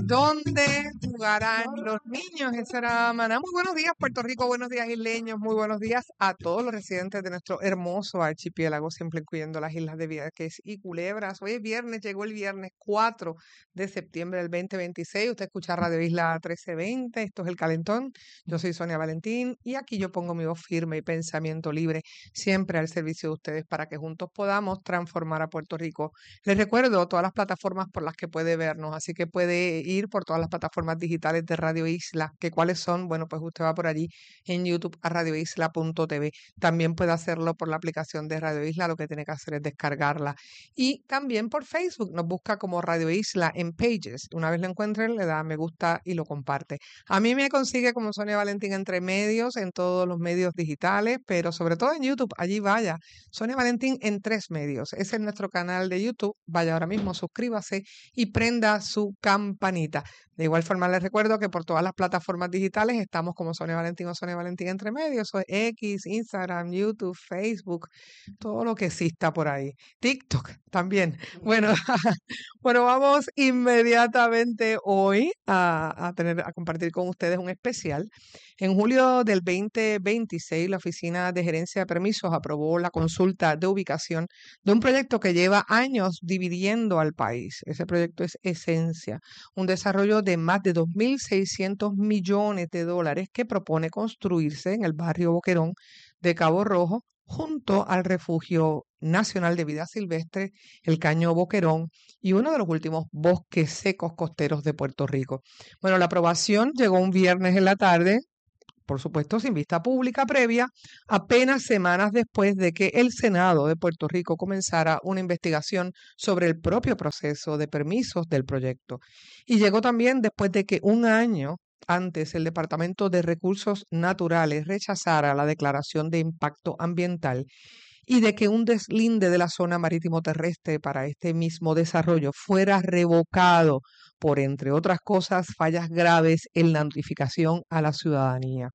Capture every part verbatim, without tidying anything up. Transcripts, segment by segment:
¿Dónde jugarán los niños? Esa era Maná. Muy buenos días, Puerto Rico. Buenos días, isleños. Muy buenos días a todos los residentes de nuestro hermoso archipiélago, siempre incluyendo las islas de Vieques y Culebras. Hoy es viernes, llegó el viernes cuatro de septiembre del veinte veintiséis. Usted escucha Radio Isla trece veinte. Esto es El Calentón. Yo soy Sonia Valentín y aquí yo pongo mi voz firme y pensamiento libre, siempre al servicio de ustedes para que juntos podamos transformar a Puerto Rico. Les recuerdo todas las plataformas por las que puede vernos, así que puede ir por todas las plataformas digitales de Radio Isla, que cuáles son, bueno, pues usted va por allí en YouTube a radio isla punto t v. También puede hacerlo por la aplicación de Radio Isla, lo que tiene que hacer es descargarla. Y también por Facebook, nos busca como Radio Isla en Pages. Una vez lo encuentren, le da me gusta y lo comparte. A mí me consigue como Sonia Valentín entre medios, en todos los medios digitales, pero sobre todo en YouTube, allí vaya. Sonia Valentín en tres medios. Ese es nuestro canal de YouTube. Vaya ahora mismo, suscríbase y prenda su campanita. De igual forma les recuerdo que por todas las plataformas digitales estamos como Sonia Valentín o Sonia Valentín entre medios, o X, Instagram, YouTube, Facebook, todo lo que exista por ahí. TikTok también. Bueno, bueno, vamos inmediatamente hoy a, a tener a compartir con ustedes un especial. En julio del veinte veintiséis, la Oficina de Gerencia de Permisos aprobó la consulta de ubicación de un proyecto que lleva años dividiendo al país. Ese proyecto es Esencia, un desarrollo de más de dos mil seiscientos millones de dólares que propone construirse en el barrio Boquerón de Cabo Rojo, junto al Refugio Nacional de Vida Silvestre, el Caño Boquerón y uno de los últimos bosques secos costeros de Puerto Rico. Bueno, la aprobación llegó un viernes en la tarde, por supuesto sin vista pública previa, apenas semanas después de que el Senado de Puerto Rico comenzara una investigación sobre el propio proceso de permisos del proyecto. Y llegó también después de que un año antes el Departamento de Recursos Naturales rechazara la declaración de impacto ambiental y de que un deslinde de la zona marítimo terrestre para este mismo desarrollo fuera revocado por, entre otras cosas, fallas graves en la notificación a la ciudadanía.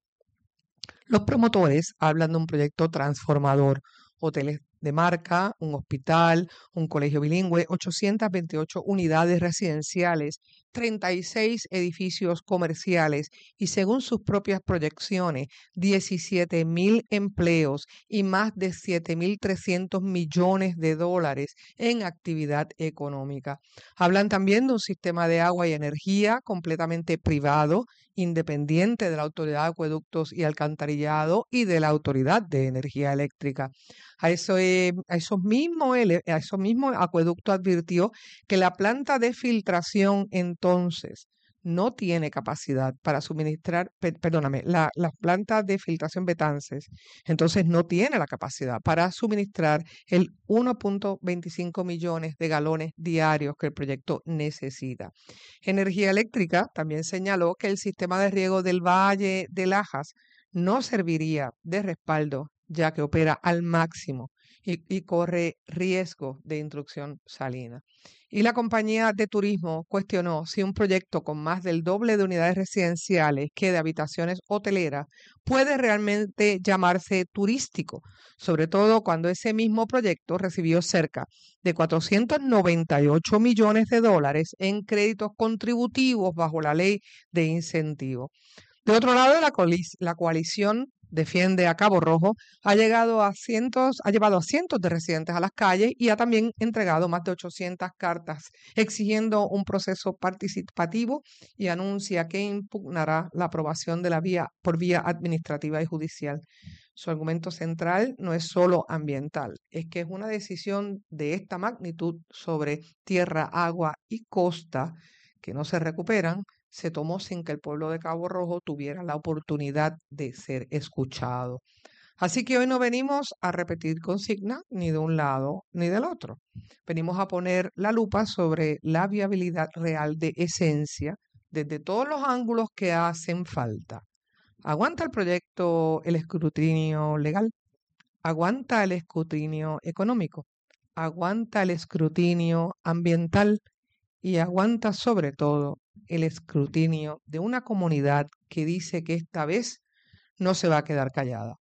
Los promotores hablan de un proyecto transformador: hoteles de marca, un hospital, un colegio bilingüe, ochocientas veintiocho unidades residenciales, treinta y seis edificios comerciales y, según sus propias proyecciones, diecisiete mil empleos y más de siete mil trescientos millones de dólares en actividad económica. Hablan también de un sistema de agua y energía completamente privado, independiente de la Autoridad de Acueductos y Alcantarillado y de la Autoridad de Energía Eléctrica. A, eso, eh, a, esos mismos, a esos mismos Acueducto advirtió que la planta de filtración entonces no tiene capacidad para suministrar, per, perdóname, la, la planta de filtración Betances entonces no tiene la capacidad para suministrar el uno punto veinticinco millones de galones diarios que el proyecto necesita. Energía Eléctrica también señaló que el sistema de riego del Valle de Lajas no serviría de respaldo, ya que opera al máximo y, y corre riesgo de intrusión salina. Y la compañía de turismo cuestionó si un proyecto con más del doble de unidades residenciales que de habitaciones hoteleras puede realmente llamarse turístico, sobre todo cuando ese mismo proyecto recibió cerca de cuatrocientos noventa y ocho millones de dólares en créditos contributivos bajo la ley de incentivo. De otro lado, la, la coalición Defiende a Cabo Rojo ha llegado a cientos, ha llevado a cientos de residentes a las calles y ha también entregado más de ochocientas cartas exigiendo un proceso participativo, y anuncia que impugnará la aprobación de la vía por vía administrativa y judicial. Su argumento central no es solo ambiental, es que es una decisión de esta magnitud sobre tierra, agua y costa que no se recuperan, se tomó sin que el pueblo de Cabo Rojo tuviera la oportunidad de ser escuchado. Así que hoy no venimos a repetir consigna ni de un lado ni del otro. Venimos a poner la lupa sobre la viabilidad real de Esencia desde todos los ángulos que hacen falta. ¿Aguanta el proyecto el escrutinio legal? ¿Aguanta el escrutinio económico? ¿Aguanta el escrutinio ambiental? Y aguanta sobre todo el escrutinio de una comunidad que dice que esta vez no se va a quedar callada.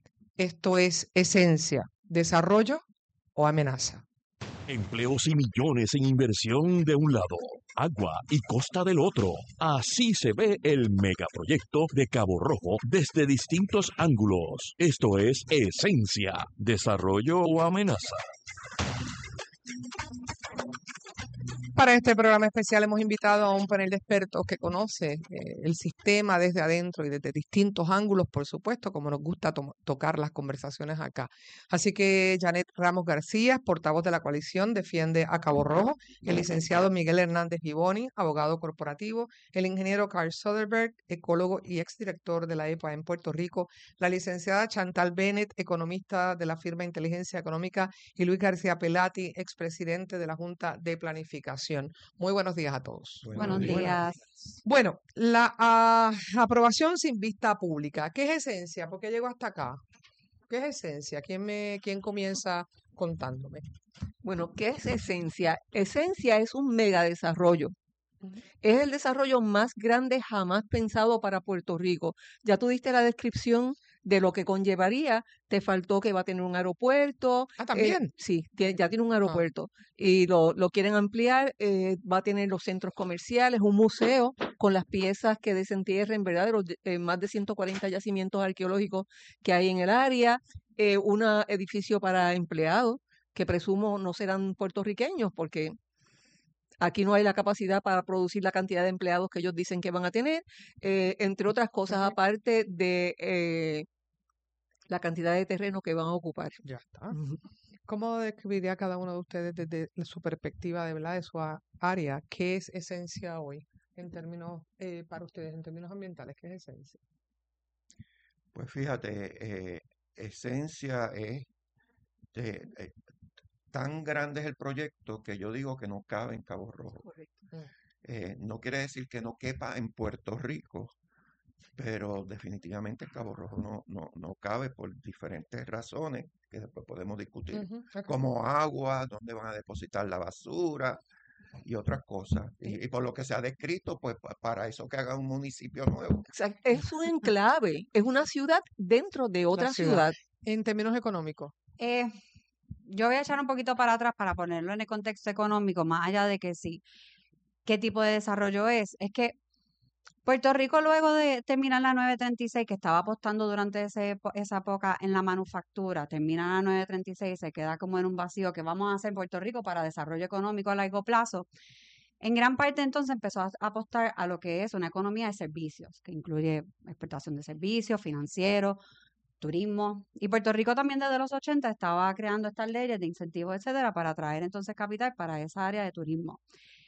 Esto es Esencia, desarrollo o amenaza. Empleos y millones en inversión de un lado. agua y costa del otro. Así se ve el megaproyecto de Cabo Rojo desde distintos ángulos. Esto es Esencia, desarrollo o amenaza. Para este programa especial hemos invitado a un panel de expertos que conoce eh, el sistema desde adentro y desde distintos ángulos, por supuesto, como nos gusta to tocar las conversaciones acá. Así que Janet Ramos García, portavoz de la coalición, defiende a Cabo Rojo, el licenciado Miguel Hernández Vivoni, abogado corporativo, el ingeniero Carl Soderberg, ecólogo y exdirector de la E P A en Puerto Rico, la licenciada Chantal Bennett, economista de la firma Inteligencia Económica, y Luis García Pelati, expresidente de la Junta de Planificación. Muy buenos días a todos. Buenos días. Bueno, la ah, aprobación sin vista pública. ¿Qué es Esencia? ¿Por qué llegó hasta acá? ¿Qué es Esencia? ¿Quién, me, quién comienza contándome? Bueno, ¿qué es Esencia? Esencia es un mega desarrollo. Es el desarrollo más grande jamás pensado para Puerto Rico. Ya tú diste la descripción de lo que conllevaría. Te faltó que va a tener un aeropuerto. Ah, ¿también? Eh, sí, tiene, ya tiene un Ah. aeropuerto y lo, lo quieren ampliar. Eh, va a tener los centros comerciales, un museo con las piezas que desentierren, ¿verdad? De los eh, más de ciento cuarenta yacimientos arqueológicos que hay en el área. Eh, un edificio para empleados que presumo no serán puertorriqueños porque aquí no hay la capacidad para producir la cantidad de empleados que ellos dicen que van a tener, eh, entre otras cosas, Ujú. aparte de eh, la cantidad de terreno que van a ocupar. Ya está. Ujú. ¿Cómo describiría cada uno de ustedes desde su perspectiva de verdad de su a- área? ¿Qué es Esencia hoy en términos eh, para ustedes, en términos ambientales? ¿Qué es Esencia? Pues fíjate, eh, Esencia es de- eh, tan grande es el proyecto que yo digo que no cabe en Cabo Rojo. Correcto. Eh, no quiere decir que no quepa en Puerto Rico, pero definitivamente en Cabo Rojo no, no, no cabe por diferentes razones que después podemos discutir, Ujú, ok. como agua, dónde van a depositar la basura y otras cosas. Y, y por lo que se ha descrito, pues pa- para eso que haga un municipio nuevo. O sea, es un enclave, es una ciudad dentro de La otra ciudad. ciudad. En términos económicos. Eh, yo voy a echar un poquito para atrás para ponerlo en el contexto económico, más allá de que sí, qué tipo de desarrollo es. Es que Puerto Rico, luego de terminar la nueve treinta y seis, que estaba apostando durante ese epo- esa época en la manufactura, termina la nueve treinta y seis, se queda como en un vacío que vamos a hacer Puerto Rico para desarrollo económico a largo plazo. En gran parte entonces empezó a apostar a lo que es una economía de servicios, que incluye exportación de servicios, financieros, turismo. Y Puerto Rico también desde los ochenta estaba creando estas leyes de incentivos, etcétera, para atraer entonces capital para esa área de turismo.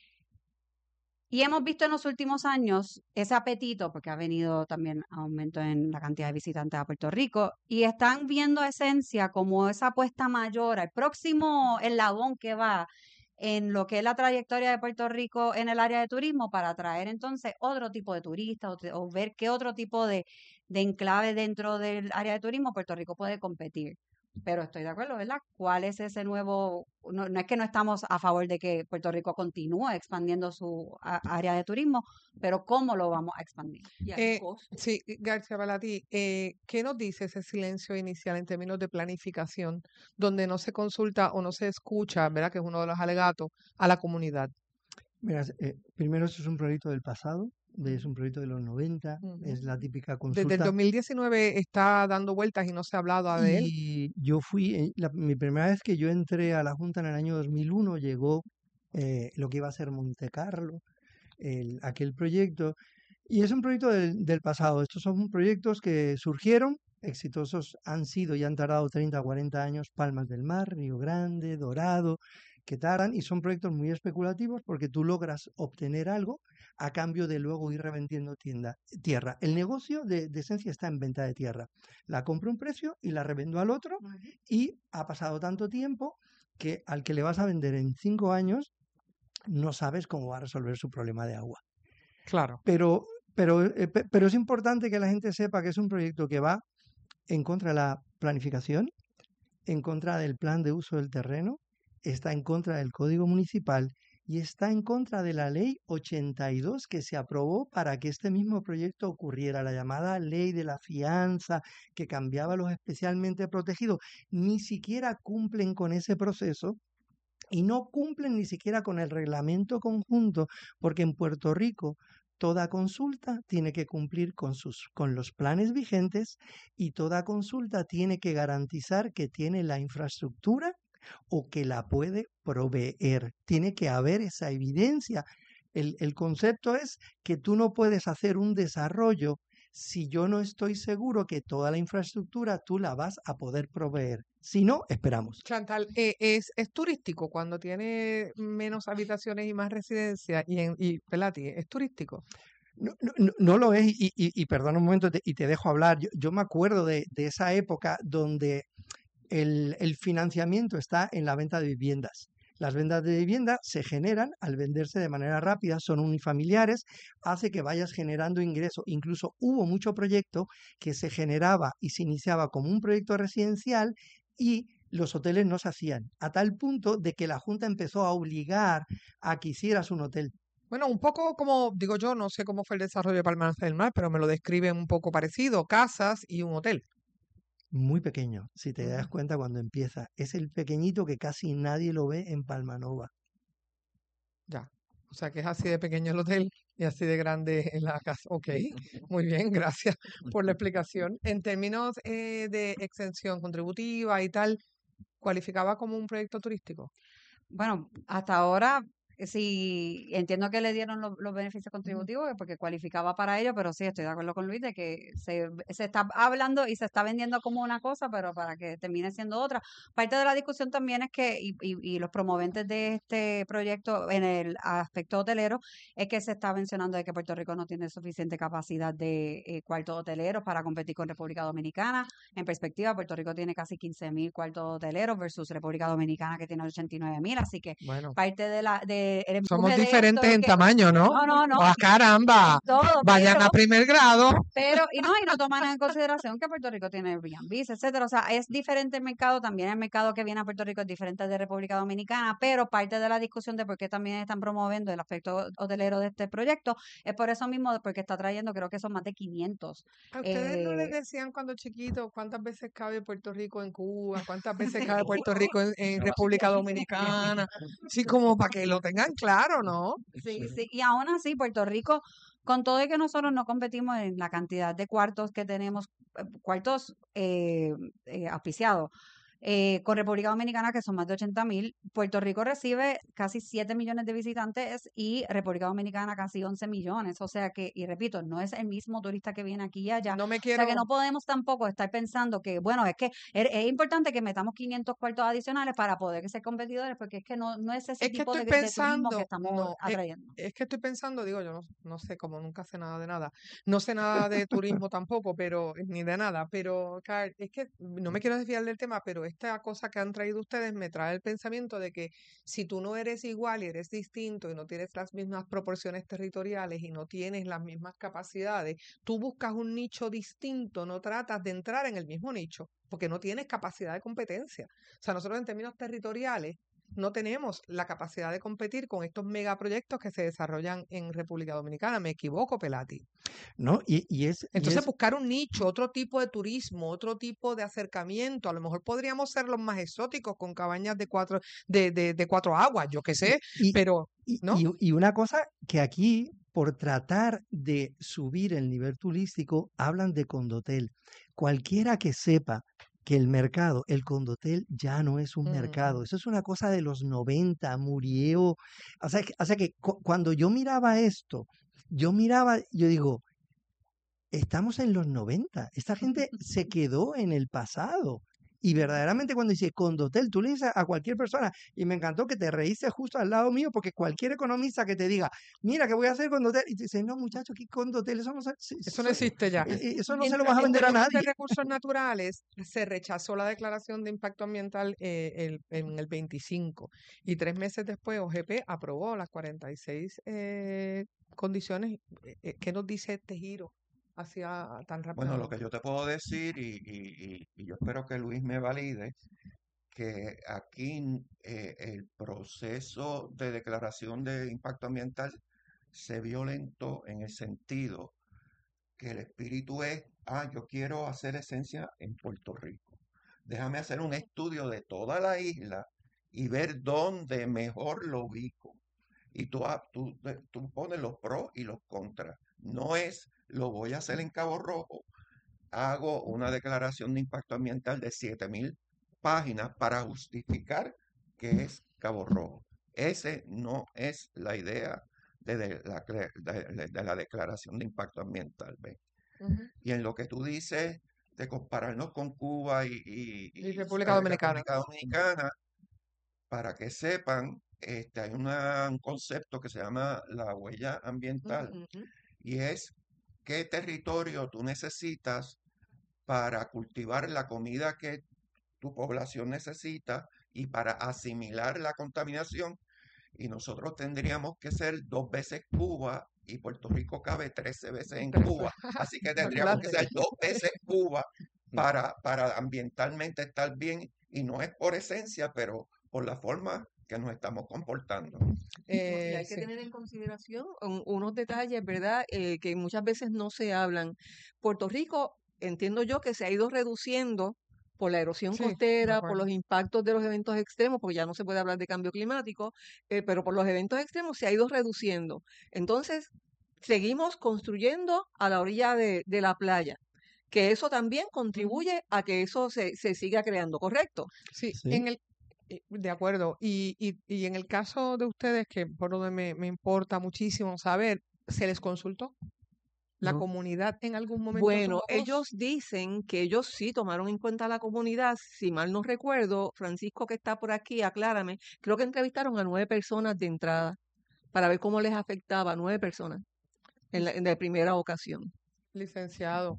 Y hemos visto en los últimos años ese apetito, porque ha venido también aumento en la cantidad de visitantes a Puerto Rico, y están viendo Esencia como esa apuesta mayor, el próximo eslabón que va en lo que es la trayectoria de Puerto Rico en el área de turismo para atraer entonces otro tipo de turistas o, te- o ver qué otro tipo de, de enclave dentro del área de turismo Puerto Rico puede competir. Pero estoy de acuerdo, ¿verdad? ¿Cuál es ese nuevo? No, no es que no estamos a favor de que Puerto Rico continúe expandiendo su a- área de turismo, pero ¿cómo lo vamos a expandir? Y hay Eh, costos. sí, García Balati, eh, ¿qué nos dice ese silencio inicial en términos de planificación, donde no se consulta o no se escucha, ¿verdad? Que es uno de los alegatos, a la comunidad? Mira, eh, primero esto es un proyecto del pasado, de- es un proyecto de los noventa, Ujú. es la típica Desde el consulta. dos mil diecinueve está dando vueltas y no se ha hablado de él. Y yo fui, eh, la- mi primera vez que yo entré a la Junta en el año dos mil uno, llegó eh, lo que iba a ser Monte Carlo, el- aquel proyecto, y es un proyecto del, del pasado. Estos son proyectos que surgieron, exitosos han sido y han tardado treinta, cuarenta años, Palmas del Mar, Río Grande, Dorado, que tardan y son proyectos muy especulativos porque tú logras obtener algo a cambio de luego ir revendiendo tienda, tierra. El negocio de, de esencia está en venta de tierra. La compro a un precio y la revendo al otro y ha pasado tanto tiempo que al que le vas a vender en cinco años no sabes cómo va a resolver su problema de agua. Claro. Pero, pero, eh, pe- pero es importante que la gente sepa que es un proyecto que va en contra de la planificación, en contra del plan de uso del terreno, está en contra del Código Municipal y está en contra de la Ley ochenta y dos que se aprobó para que este mismo proyecto ocurriera, la llamada Ley de la Fianza, que cambiaba los especialmente protegidos. Ni siquiera cumplen con ese proceso y no cumplen ni siquiera con el reglamento conjunto, porque en Puerto Rico toda consulta tiene que cumplir con sus, con los planes vigentes y toda consulta tiene que garantizar que tiene la infraestructura o que la puede proveer. Tiene que haber esa evidencia. El, el concepto es que tú no puedes hacer un desarrollo si yo no estoy seguro que toda la infraestructura tú la vas a poder proveer. Si no, esperamos. Chantal, eh, es, es turístico cuando tiene menos habitaciones y más residencias y, en, y Pelati, es turístico. No, no, no, no lo es, y, y, y perdona un momento te, y te dejo hablar. Yo, yo me acuerdo de, de esa época donde el, el financiamiento está en la venta de viviendas. Las ventas de vivienda se generan al venderse de manera rápida, son unifamiliares, hace que vayas generando ingreso. Incluso hubo mucho proyecto que se generaba y se iniciaba como un proyecto residencial y los hoteles no se hacían, a tal punto de que la Junta empezó a obligar a que hicieras un hotel. Bueno, un poco como, digo yo, no sé cómo fue el desarrollo de Palma del Mar, pero me lo describen un poco parecido, casas y un hotel. Muy pequeño, si te das Ujú. cuenta cuando empieza. Es el pequeñito que casi nadie lo ve en Palmanova. Ya, o sea que es así de pequeño el hotel y así de grande en la casa. Ok, muy bien, gracias por la explicación. En términos eh, de exención contributiva y tal, ¿cualificaba como un proyecto turístico? Bueno, hasta ahora eh, sí entiendo que le dieron lo- los beneficios Ujú. contributivos eh, porque cualificaba para ello, pero sí estoy de acuerdo con Luis de que se, se está hablando y se está vendiendo como una cosa, pero para que termine siendo otra. Parte de la discusión también es que, y, y, y los promoventes de este proyecto en el aspecto hotelero, es que se está mencionando de que Puerto Rico no tiene suficiente capacidad de eh, cuartos hoteleros para competir con República Dominicana. En perspectiva, Puerto Rico tiene casi quince mil cuartos hoteleros versus República Dominicana que tiene ochenta y nueve mil, así que Bueno, parte de la de el somos empuje de esto diferentes es en que tamaño, ¿no? no, no, no, ¡Ah, caramba! todo, Vayan pero a primer grado. pero, y no, y no toman en consideración que Puerto Rico tiene Airbnb, etcétera. O sea, es diferente el mercado, también el mercado que viene a Puerto Rico es diferente al de República Dominicana, pero parte de la discusión de por qué también están promoviendo el aspecto hotelero de este proyecto es por eso mismo, porque está trayendo, creo que son más de quinientos. ¿A ustedes no les Eh, decían cuando chiquitos cuántas veces cabe Puerto Rico en Cuba, cuántas veces cabe Puerto Rico en, en República Dominicana? Sí, como para que lo tengan claro, ¿no? Sí, sí, y aún así Puerto Rico, con todo y que nosotros no competimos en la cantidad de cuartos que tenemos, eh, cuartos eh, eh, auspiciados, eh, con República Dominicana, que son más de ochenta mil, Puerto Rico recibe casi siete millones de visitantes y República Dominicana casi once millones. O sea que, y repito, no es el mismo turista que viene aquí y allá. No me O sea que quiero, no podemos tampoco estar pensando que, bueno, es que es, es importante que metamos quinientos cuartos adicionales para poder ser competidores, porque es que no, no es ese es que tipo estoy de, de turismo que pensando, estamos no, es, atrayendo. es que estoy pensando, digo, yo no, no sé, como nunca sé nada de nada, no sé nada de turismo tampoco, pero ni de nada, pero Carl, es que no me quiero desviar del tema, pero esta cosa que han traído ustedes me trae el pensamiento de que si tú no eres igual y eres distinto y no tienes las mismas proporciones territoriales y no tienes las mismas capacidades, tú buscas un nicho distinto, no tratas de entrar en el mismo nicho, porque no tienes capacidad de competencia. O sea, nosotros en términos territoriales no tenemos la capacidad de competir con estos megaproyectos que se desarrollan en República Dominicana. ¿Me equivoco, Pelati? ¿No? Y, y es, y Entonces, es, buscar un nicho, otro tipo de turismo, otro tipo de acercamiento. A lo mejor podríamos ser los más exóticos con cabañas de cuatro, de, de, de cuatro aguas, yo qué sé, y, pero, y, ¿no? y- y una cosa que aquí, por tratar de subir el nivel turístico, hablan de condotel. Cualquiera que sepa que el mercado, el condotel ya no es un mercado, Mm. eso es una cosa de los noventa, murió. O sea, que, o sea que cu- cuando yo miraba esto, yo miraba, yo digo, estamos en los noventa. Esta gente se quedó en el pasado. Y verdaderamente cuando dice condotel, tú le dices a cualquier persona, y me encantó que te reíste justo al lado mío, porque cualquier economista que te diga, mira, ¿qué voy a hacer condotel? Y te dice, no, muchacho, ¿qué condotel? Eso no, se- se- Eso no eso, existe ya. eh, eh, eso no En, se lo tra- vas a en vender a términos de nadie. recursos naturales, se rechazó la declaración de impacto ambiental eh, el- en el veinticinco y tres meses después O G P aprobó las cuarenta y seis eh, condiciones. Eh, eh, ¿Qué nos dice este giro hacia tan Bueno, lo rápidamente? que yo te puedo decir, y, y- y- y yo espero que Luis me valide, que aquí eh, el proceso de declaración de impacto ambiental se violentó en el sentido que el espíritu es, ah, yo quiero hacer esencia en Puerto Rico. Déjame hacer un estudio de toda la isla y ver dónde mejor lo ubico. Y tú, ha- tú, eh, tú pones los pros y los contras. No es, lo voy a hacer en Cabo Rojo, hago una declaración de impacto ambiental de siete mil páginas para justificar que es Cabo Rojo. Ese no es la idea de, de la, cre- de- de- de la declaración de impacto ambiental, ¿ves? Ujú. Y en lo que tú dices de compararnos con Cuba y, y- Y y República Dominicana. República Dominicana, para que sepan, este, hay una- un concepto que se llama la huella ambiental Ujú. y es qué territorio tú necesitas para cultivar la comida que tu población necesita y para asimilar la contaminación. Y nosotros tendríamos que ser dos veces Cuba y Puerto Rico cabe trece veces en Trece. Cuba. Así que tendríamos que ser Imagínate. dos veces Cuba para, para ambientalmente estar bien. Y no es por esencia, pero por la forma que nos estamos comportando. No, y Eh, hay que sí. tener en consideración un- unos detalles, ¿verdad? Eh, que muchas veces no se hablan. Puerto Rico, entiendo yo que se ha ido reduciendo por la erosión Sí, de costera, por acuerdo. los impactos de los eventos extremos, porque ya no se puede hablar de cambio climático, eh, pero por los eventos extremos se ha ido reduciendo. Entonces, seguimos construyendo a la orilla de, de la playa, que eso también Ujú. contribuye a que eso se, se siga creando, ¿correcto? Sí, Sí. en el, eh, de acuerdo. Y, y, y en el caso de ustedes, que por donde me, me importa muchísimo saber, ¿se les consultó? ¿La No. comunidad en algún momento Bueno, tuvo voz? ellos dicen que ellos sí tomaron en cuenta a la comunidad, si mal no recuerdo, Francisco que está por aquí, aclárame, creo que entrevistaron a nueve personas de entrada para ver cómo les afectaba a nueve personas en la, en la primera ocasión. Licenciado,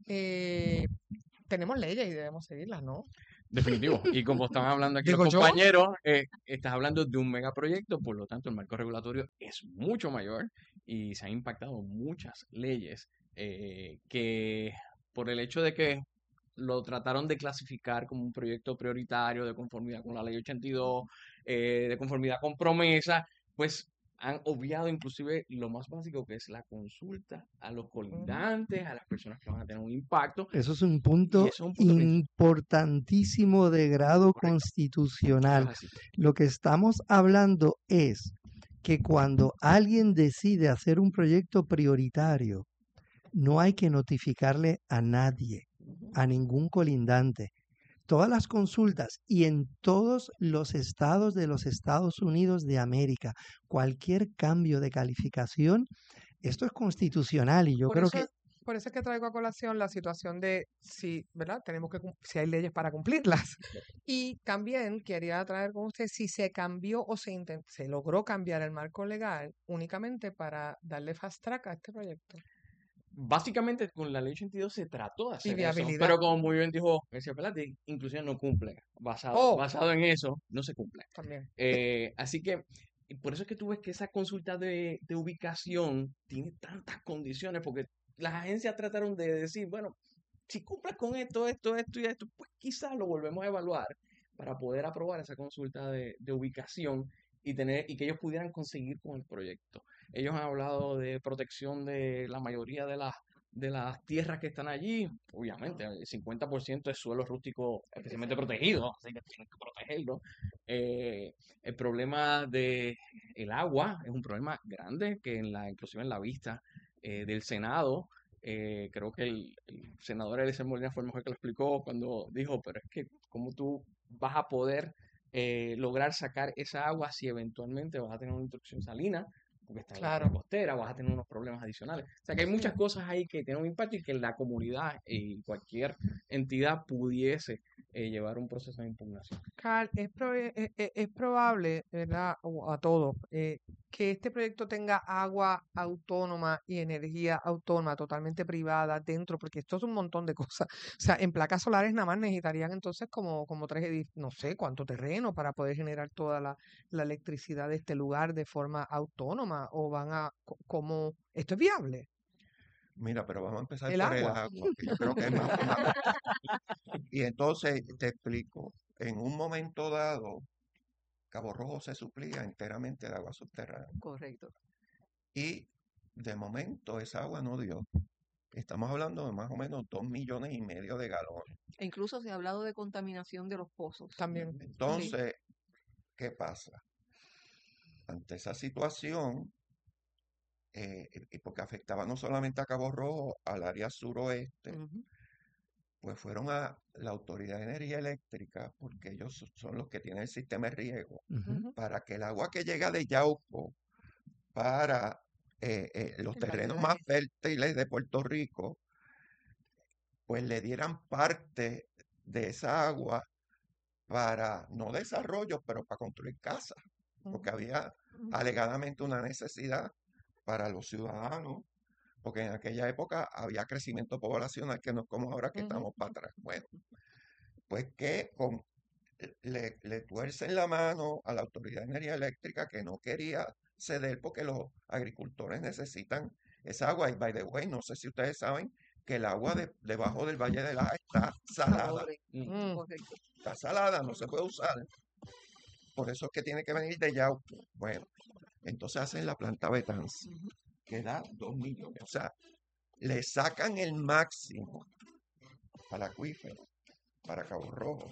eh, tenemos leyes y debemos seguirlas, ¿no? Definitivo. Y como están hablando aquí los Digo yo. compañeros, eh, estás hablando de un megaproyecto, por lo tanto el marco regulatorio es mucho mayor y se han impactado muchas leyes eh, que por el hecho de que lo trataron de clasificar como un proyecto prioritario de conformidad con la ley ochenta y dos, eh, de conformidad con promesa, pues han obviado inclusive lo más básico que es la consulta a los colindantes, a las personas que van a tener un impacto. Eso es un Y punto eso es un punto principal. importantísimo de grado Correcto. Eso constitucional. es así. Lo que estamos hablando es que cuando alguien decide hacer un proyecto prioritario, no hay que notificarle a nadie, a ningún colindante. Todas las consultas y en todos los estados de los Estados Unidos de América, cualquier cambio de calificación, esto es constitucional y yo Por creo eso, que por eso es que traigo a colación la situación de si, ¿verdad? Tenemos que, cum- si hay leyes para cumplirlas. Y también quería traer con usted si se cambió o se intent- se logró cambiar el marco legal únicamente para darle fast track a este proyecto. Básicamente con la ley ochenta y dos se trató de Y hacer eso, viabilidad. pero como muy bien dijo García Pelati, inclusive no cumple. Basado, Oh, basado en eso, no se cumple. también. Eh, Eh, así que y por eso es que tú ves que esa consulta de, de ubicación tiene tantas condiciones, porque las agencias trataron de decir, bueno, si cumples con esto, esto, esto y esto, pues quizás lo volvemos a evaluar para poder aprobar esa consulta de, de ubicación y tener y que ellos pudieran conseguir con el proyecto. Ellos han hablado de protección de la mayoría de las de las tierras que están allí. Obviamente, el cincuenta por ciento es suelo rústico especialmente protegido, así que tienen que protegerlo. Eh, el problema de el agua es un problema grande que en la, inclusive en la vista eh, del Senado, eh, creo que el, el senador Eliezer Molina fue el mejor que lo explicó cuando dijo, pero es que cómo tú vas a poder eh, lograr sacar esa agua si eventualmente vas a tener una intrusión salina, porque está en la área claro. costera, vas a tener unos problemas adicionales. O sea que hay Sí. muchas cosas ahí que tienen un impacto y que la comunidad y cualquier entidad pudiese eh, llevar un proceso de impugnación. Carl, es, probe- e- e- es probable, ¿verdad? O a todos, eh, que este proyecto tenga agua autónoma y energía autónoma totalmente privada dentro, porque esto es un montón de cosas. O sea, en placas solares nada más necesitarían entonces como, como tres edif- no sé cuánto terreno para poder generar toda la, la electricidad de este lugar de forma autónoma, o van a, co- como, ¿esto es viable? Mira, pero vamos a empezar El por el agua. agua, que yo creo que es más, más- Y entonces te explico, en un momento dado, Cabo Rojo se suplía enteramente de agua subterránea. Correcto. Y de momento esa agua no dio. Estamos hablando de más o menos dos millones y medio de galones. E incluso se ha hablado de contaminación de los pozos. También. Sí. Entonces, ¿qué pasa? Ante esa situación, eh, y porque afectaba no solamente a Cabo Rojo, al área suroeste, Ujú. pues fueron a la Autoridad de Energía Eléctrica, porque ellos so- son los que tienen el sistema de riego, Ujú. Ujú. para que el agua que llega de Yauco para eh, eh, los El Valle de terrenos las más Islas. fértiles de Puerto Rico, pues le dieran parte de esa agua para, no desarrollo, pero para construir casas, porque Ujú. había Ujú. alegadamente una necesidad para los ciudadanos, porque en aquella época había crecimiento poblacional que no es como ahora que Ujú. estamos para atrás. Bueno, pues que con, le, le tuercen la mano a la Autoridad de Energía Eléctrica que no quería ceder porque los agricultores necesitan esa agua. Y by the way, no sé si ustedes saben que el agua de- debajo del Valle de Laja está salada. Sabores, Mm. Mm. correcto. Está salada, no se puede usar. Por eso es que tiene que venir de Yauco. Bueno, entonces hacen la planta Betance, Ujú. que da dos millones. O sea, le sacan el máximo al acuífero, para Cabo Rojo,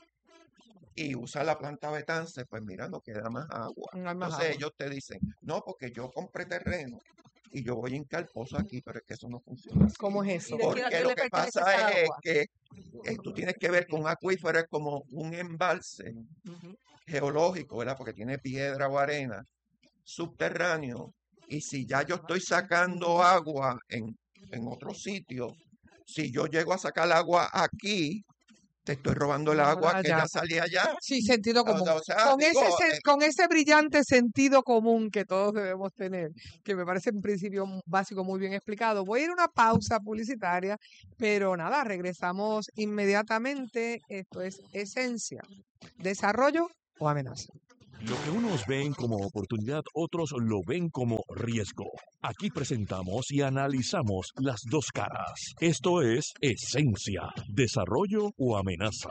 y usan la planta Betance, pues mira, no queda más agua. No hay más Entonces agua. ellos te dicen, no, porque yo compré terreno y yo voy a hincar pozo aquí, pero es que eso no funciona así. ¿Cómo es eso? ¿Y de qué- a Porque quién lo le que pertenece pasa esa es agua? que eh, tú tienes que ver que un acuífero es como un embalse Ujú. geológico, ¿verdad? Porque tiene piedra o arena subterráneo, y si ya yo estoy sacando agua en, en otro sitio, si yo llego a sacar agua aquí, te estoy robando el Ahora agua que allá. ya salía allá. Sí, sentido O, común. o sea, Con digo, ese, sen- eh, con ese brillante sentido común que todos debemos tener, que me parece en principio m- básico muy bien explicado. Voy a ir a una pausa publicitaria, pero nada, regresamos inmediatamente. Esto es Esencia, desarrollo o amenaza. Lo que unos ven como oportunidad, otros lo ven como riesgo. Aquí presentamos y analizamos las dos caras. Esto es Esencia, desarrollo o amenaza.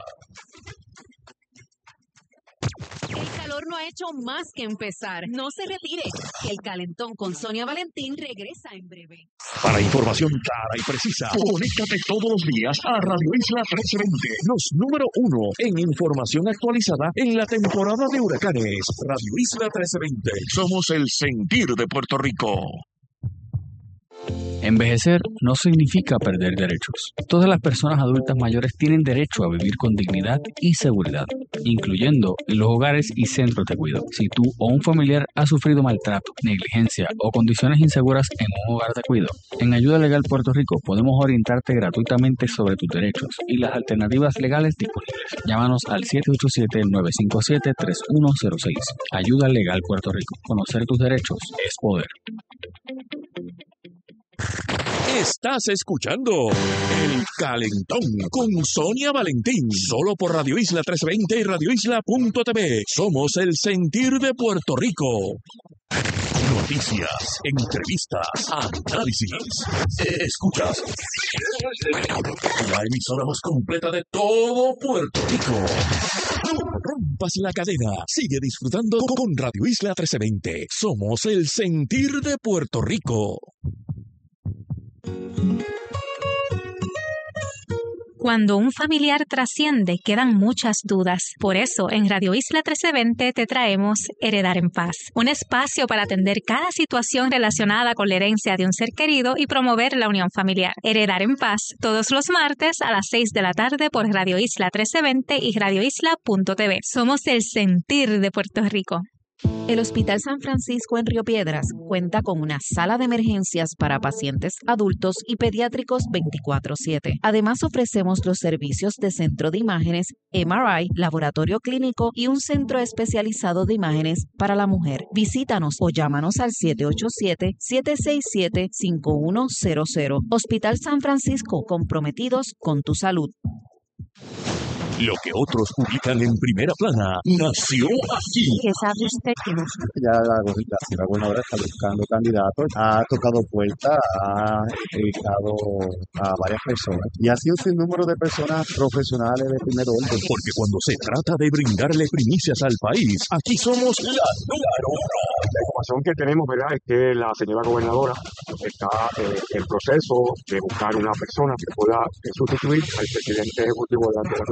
El calor no ha hecho más que empezar. No se retire. El calentón con Sonia Valentín regresa en breve. Para información clara y precisa, conéctate todos los días a Radio Isla trescientos veinte, los número uno en información actualizada en la temporada de huracanes. Radio Isla trescientos veinte, somos el sentir de Puerto Rico. Envejecer no significa perder derechos. Todas las personas adultas mayores tienen derecho a vivir con dignidad y seguridad, incluyendo en los hogares y centros de cuidado. Si tú o un familiar ha sufrido maltrato, negligencia o condiciones inseguras en un hogar de cuidado, en Ayuda Legal Puerto Rico podemos orientarte gratuitamente sobre tus derechos y las alternativas legales disponibles. Llámanos al siete ocho siete, nueve cinco siete, tres uno cero seis. Ayuda Legal Puerto Rico. Conocer tus derechos es poder. Estás escuchando El Calentón con Sonia Valentín, solo por Radio Isla trescientos veinte y Radio Isla punto t v. Somos el sentir de Puerto Rico. Noticias, entrevistas, análisis. Escuchas la emisora más completa de todo Puerto Rico. No rompas la cadena. Sigue disfrutando con Radio Isla trescientos veinte. Somos el sentir de Puerto Rico. Cuando un familiar trasciende, quedan muchas dudas. Por eso, en Radio Isla trescientos veinte te traemos Heredar en Paz, un espacio para atender cada situación relacionada con la herencia de un ser querido y promover la unión familiar. Heredar en Paz, todos los martes a las seis de la tarde por Radio Isla trescientos veinte y Radio Isla punto t v. Somos el sentir de Puerto Rico. El Hospital San Francisco en Río Piedras cuenta con una sala de emergencias para pacientes adultos y pediátricos veinticuatro siete. Además, ofrecemos los servicios de centro de imágenes, M R I, laboratorio clínico y un centro especializado de imágenes para la mujer. Visítanos o llámanos al siete ocho siete, siete seis siete, cinco uno cero cero. Hospital San Francisco, comprometidos con tu salud. Lo que otros publican en primera plana nació aquí. ¿Qué sabe usted que no? Ya la, la gobernadora está buscando candidatos, ha tocado puertas, ha entrevistado a varias personas y ha sido un sinnúmero de personas profesionales de primer orden. Porque cuando se trata de brindarle primicias al país, aquí somos la número uno. La información que tenemos, ¿verdad?, es que la señora gobernadora está eh, en proceso de buscar una persona que pueda eh, sustituir al presidente ejecutivo de la Junta de Secretariado,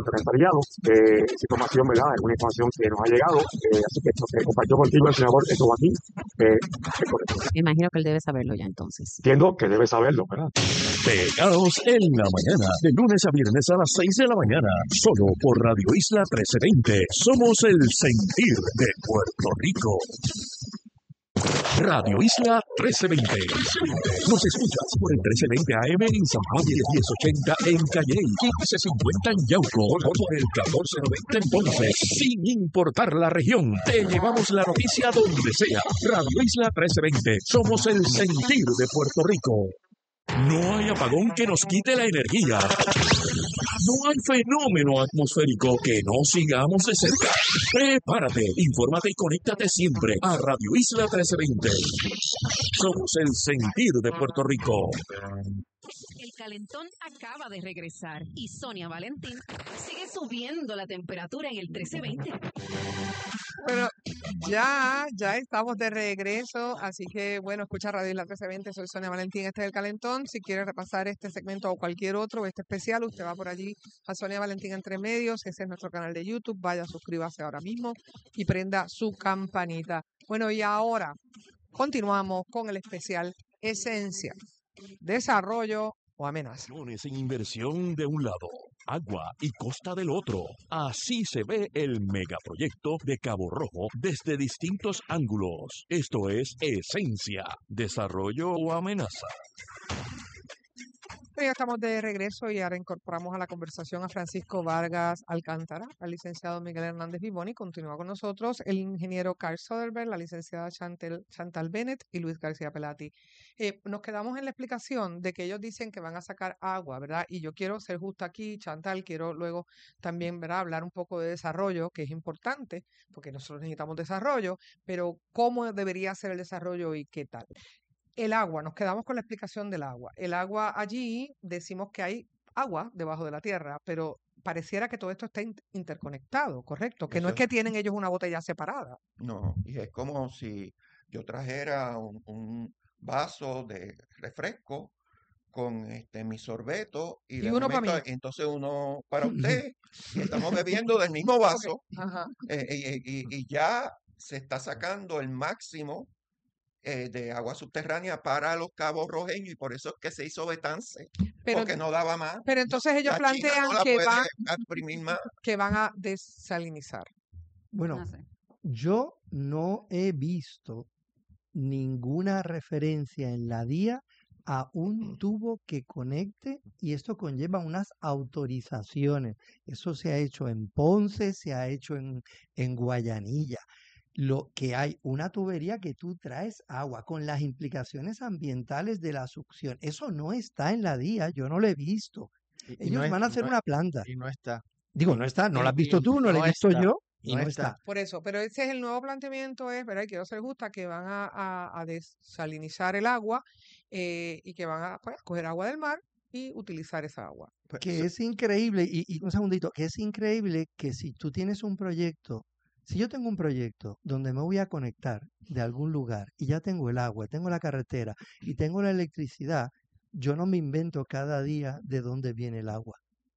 detallado. Eh, esa información, ¿verdad? Es una información que nos ha llegado, eh, así que esto que compartió contigo el senador eso aquí, eh, es correcto. Me imagino que él debe saberlo ya entonces. Entiendo que debe saberlo, ¿verdad? Pegados en la mañana, de lunes a viernes a las seis de la mañana, solo por Radio Isla trece veinte. Somos el sentir de Puerto Rico. Radio Isla trece veinte. Nos escuchas por el trece veinte A M en San Juan, diez ochenta en Calley, quince cincuenta en Yauco, por el catorce noventa en Ponce. Sin importar la región, te llevamos la noticia donde sea. Radio Isla trece veinte. Somos el sentir de Puerto Rico. No hay apagón que nos quite la energía. No hay fenómeno atmosférico que no sigamos de cerca. Prepárate, infórmate y conéctate siempre a Radio Isla trece veinte. Somos el sentir de Puerto Rico. El calentón acaba de regresar y Sonia Valentín sigue subiendo la temperatura en el trece veinte. Bueno, ya, ya estamos de regreso, así que bueno, escucha Radio Isla trece veinte, soy Sonia Valentín, este es el Calentón. Si quiere repasar este segmento o cualquier otro, este especial, usted va por allí a Sonia Valentín Entre Medios, ese es nuestro canal de YouTube, vaya, suscríbase ahora mismo y prenda su campanita. Bueno, y ahora continuamos con el especial Esencia, Desarrollo o Amenaza. En inversión de un lado, agua y costa del otro. Así se ve el megaproyecto de Cabo Rojo desde distintos ángulos. Esto es Esencia, Desarrollo o Amenaza. Ya estamos de regreso y ahora incorporamos a la conversación a Francisco Vargas Alcántara, al licenciado Miguel Hernández Vivoni. Continúa con nosotros el ingeniero Carl Soderberg, la licenciada Chantal, Chantal Bennett y Luis García Pelati. Eh, nos quedamos en la explicación de que ellos dicen que van a sacar agua, ¿verdad? Y yo quiero ser justa aquí, Chantal, quiero luego también, ¿verdad?, hablar un poco de desarrollo, que es importante, porque nosotros necesitamos desarrollo, pero ¿cómo debería ser el desarrollo y qué tal? El agua, nos quedamos con la explicación del agua. El agua allí, decimos que hay agua debajo de la tierra, pero pareciera que todo esto está in- interconectado, ¿correcto? Que no es Eso que es, tienen ellos una botella separada. no, y es como si yo trajera un, un vaso de refresco con este mi sorbeto y Y de uno para momento, mí. entonces uno para usted, y estamos bebiendo del mismo Ok, vaso, ajá. eh, y, y- y ya se está sacando el máximo eh, de agua subterránea para los cabos rojeños, y por eso es que se hizo Betance, Pero, porque no daba más. pero No, entonces ellos la China plantean no la que puede van, exprimir más. que van a desalinizar. Bueno, No sé. yo no he visto ninguna referencia en la D I A a un tubo que conecte y esto conlleva unas autorizaciones. Eso se ha hecho en Ponce, se ha hecho en, en Guayanilla. Lo que hay una tubería que tú traes agua con las implicaciones ambientales de la succión. Eso no está en la D I A, yo no lo he visto. Y, y no Ellos es, van a y hacer no, una planta. y no está. Digo, Y, no está, no y, la has visto y tú, no la he no visto está. yo y No no está. está. Por eso, pero ese es el nuevo planteamiento, es, ¿verdad? Y quiero ser justa, que van a, a- a desalinizar el agua eh, y que van a pues, coger agua del mar y utilizar esa agua. Pues, Que so- es increíble, y, y un segundito, que es increíble que si tú tienes un proyecto, si yo tengo un proyecto donde me voy a conectar de algún lugar y ya tengo el agua, tengo la carretera y tengo la electricidad, yo no me invento cada día de dónde viene el agua.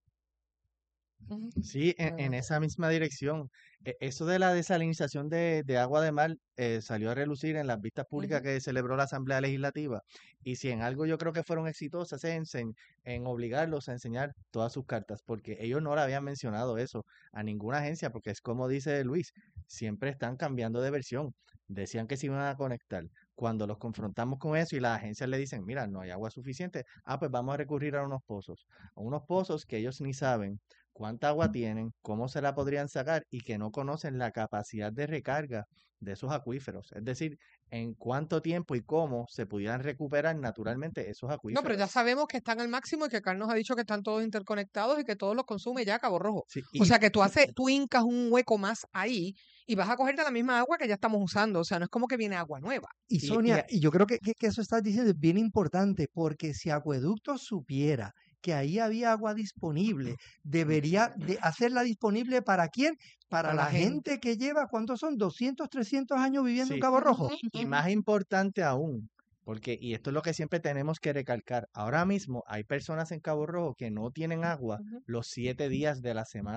Ujú. Sí, en, en Adelante. esa misma dirección. E- Eso de la desalinización de, de agua de mar eh, salió a relucir en las vistas públicas Ujú. que celebró la Asamblea Legislativa. Y si en algo yo creo que fueron exitosas es en, en obligarlos a enseñar todas sus cartas, porque ellos no le habían mencionado eso a ninguna agencia, porque es como dice Luis, siempre están cambiando de versión. Decían que se iban a conectar. Cuando los confrontamos con eso y las agencias le dicen, mira, no hay agua suficiente, ah, pues vamos a recurrir a unos pozos. A unos pozos que ellos ni saben cuánta agua tienen, cómo se la podrían sacar y que no conocen la capacidad de recarga de esos acuíferos. Es decir, en cuánto tiempo y cómo se pudieran recuperar naturalmente esos No, pero ya acuíferos. sabemos que están al máximo y que Carl nos ha dicho que están todos interconectados y que todos los consume ya Cabo Rojo. Sí, O y, sea que tú haces, tú hincas un hueco más ahí y vas a coger de la misma agua que ya estamos usando. O sea, no es como que viene agua nueva. Y y, y Sonia, y yo creo que, que, que eso estás diciendo es bien importante, porque si Acueducto supiera que ahí había agua disponible, debería de hacerla disponible ¿para quién? Para Para la la gente. gente que lleva, ¿cuántos son? doscientos, trescientos años viviendo en sí, Cabo Rojo. Ujú, y ujú. más importante aún, porque, y esto es lo que siempre tenemos que recalcar, ahora mismo hay personas en Cabo Rojo que no tienen agua Ujú. los siete días de la semana,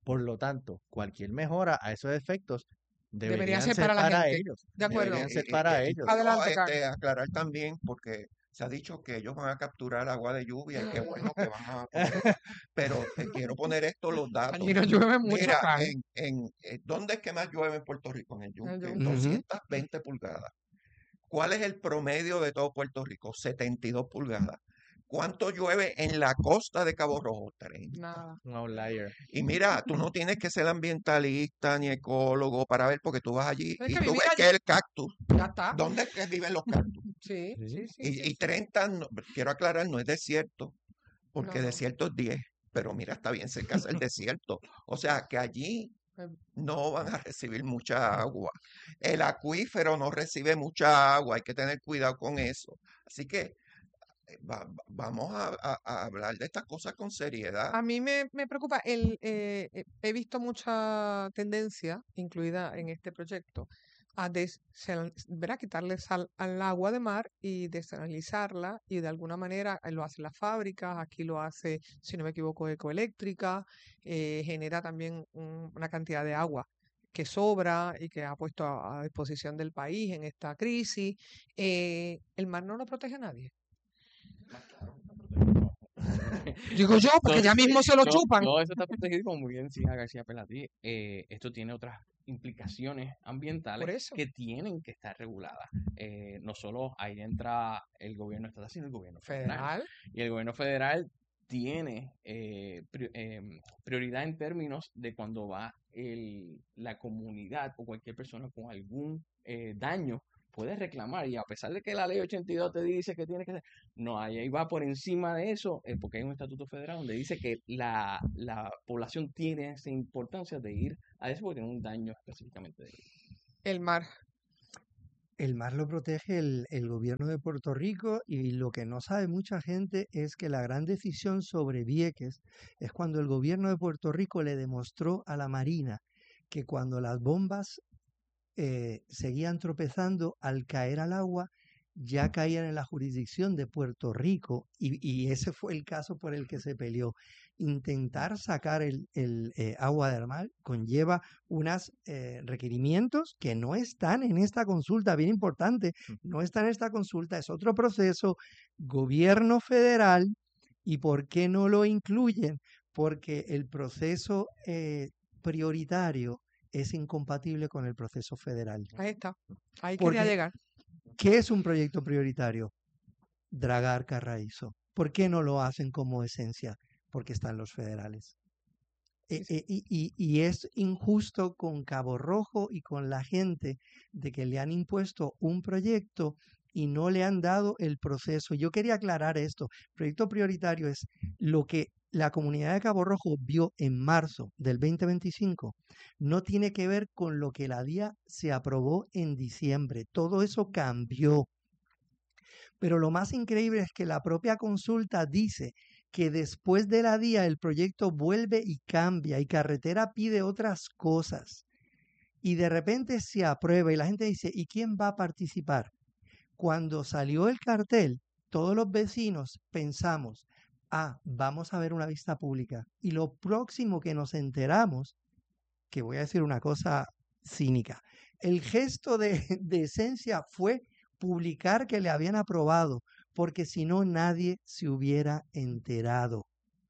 Por lo tanto, cualquier mejora a esos efectos Debería deberían ser ser para la para gente. ellos. De acuerdo. Deberían ser Y- y- para y ellos. quiero, Adelante, este, Carlos. aclarar también, porque se ha dicho que ellos van a capturar agua de lluvia y qué bueno que van a poner esto. Pero eh, quiero poner esto, los datos. Allí no llueve mucho, Mira, Carlos. en, en, eh, ¿dónde es que más llueve en Puerto Rico? En el El Yunque, Yunque. Ujú. doscientas veinte pulgadas. ¿Cuál es el promedio de todo Puerto Rico? setenta y dos pulgadas. ¿Cuánto llueve en la costa de Cabo Rojo? treinta. Nada. Un outlier. Y mira, tú no tienes que ser ambientalista ni ecólogo para ver, porque tú vas allí Tienes y que tú vivir ves que allí. el cactus. Ya está. ¿Dónde es que viven los cactus? Sí, Sí. sí, sí, Y, sí, y sí. treinta, no- quiero aclarar, no es desierto, porque No, no. desierto es diez, pero mira, está bien cerca del desierto. O sea, que allí Eh, no van a recibir mucha agua. El acuífero no recibe mucha agua, hay que tener cuidado con eso. Así que eh, va- va- vamos a, a- a hablar de estas cosas con seriedad. A mí me, me preocupa, el, eh, eh, he visto mucha tendencia incluida en este proyecto a desal- ¿verdad? quitarle sal al agua de mar y desalinizarla, y de alguna manera eh, lo hacen las fábricas, aquí lo hace, si no me equivoco, Ecoeléctrica, eh, genera también un- una cantidad de agua que sobra y que ha puesto a, a disposición del país en esta crisis. Eh, el mar no lo protege a nadie. Digo yo, porque Todo, ya mismo se lo todo, chupan. todo eso está protegido, como muy bien decía García Pelatí. Eh, esto tiene otras implicaciones Por ambientales eso. que tienen que estar reguladas. Eh, no solo ahí entra el gobierno estatal, sino el gobierno federal. Federal. Y el gobierno federal tiene eh, pri- em, prioridad en términos de cuando va el, la comunidad o cualquier persona con algún eh, daño puede reclamar, y a pesar de que la ley ochenta y dos te dice que tiene que ser, no, ahí ahí va por encima de eso, eh, porque hay un estatuto federal donde dice que la, la población tiene esa importancia de ir a eso porque tiene un daño específicamente de El mar. El mar lo protege el, el gobierno de Puerto Rico, y lo que no sabe mucha gente es que la gran decisión sobre Vieques es cuando el gobierno de Puerto Rico le demostró a la Marina que cuando las bombas eh, seguían tropezando al caer al agua, ya caían en la jurisdicción de Puerto Rico, y, y ese fue el caso por el que se peleó. Intentar sacar el, el, eh, agua del mar conlleva unos eh, requerimientos que no están en esta consulta, bien importante, no están en esta consulta, es otro proceso, gobierno federal. ¿Y por qué no lo incluyen? Porque el proceso eh, prioritario es incompatible con el proceso federal. Ahí está. Ahí quería Porque, llegar. ¿qué es un proyecto prioritario? Dragar Carraízo. ¿Por qué no lo hacen como esencia? Porque están los federales. E- e- y, y- y es injusto con Cabo Rojo y con la gente de que le han impuesto un proyecto y no le han dado el proceso. Yo quería aclarar esto. Proyecto prioritario es lo que la comunidad de Cabo Rojo vio en marzo del veinte veinticinco. No tiene que ver con lo que la D I A se aprobó en diciembre. Todo eso cambió. Pero lo más increíble es que la propia consulta dice que después de la D I A el proyecto vuelve y cambia, y Carretera pide otras cosas. Y de repente se aprueba y la gente dice, ¿y quién va a participar? Cuando salió el cartel, todos los vecinos pensamos, ah, vamos a ver una vista pública. Y lo próximo que nos enteramos, que voy a decir una cosa cínica, el gesto de, de esencia fue publicar que le habían aprobado, porque si no nadie se hubiera enterado.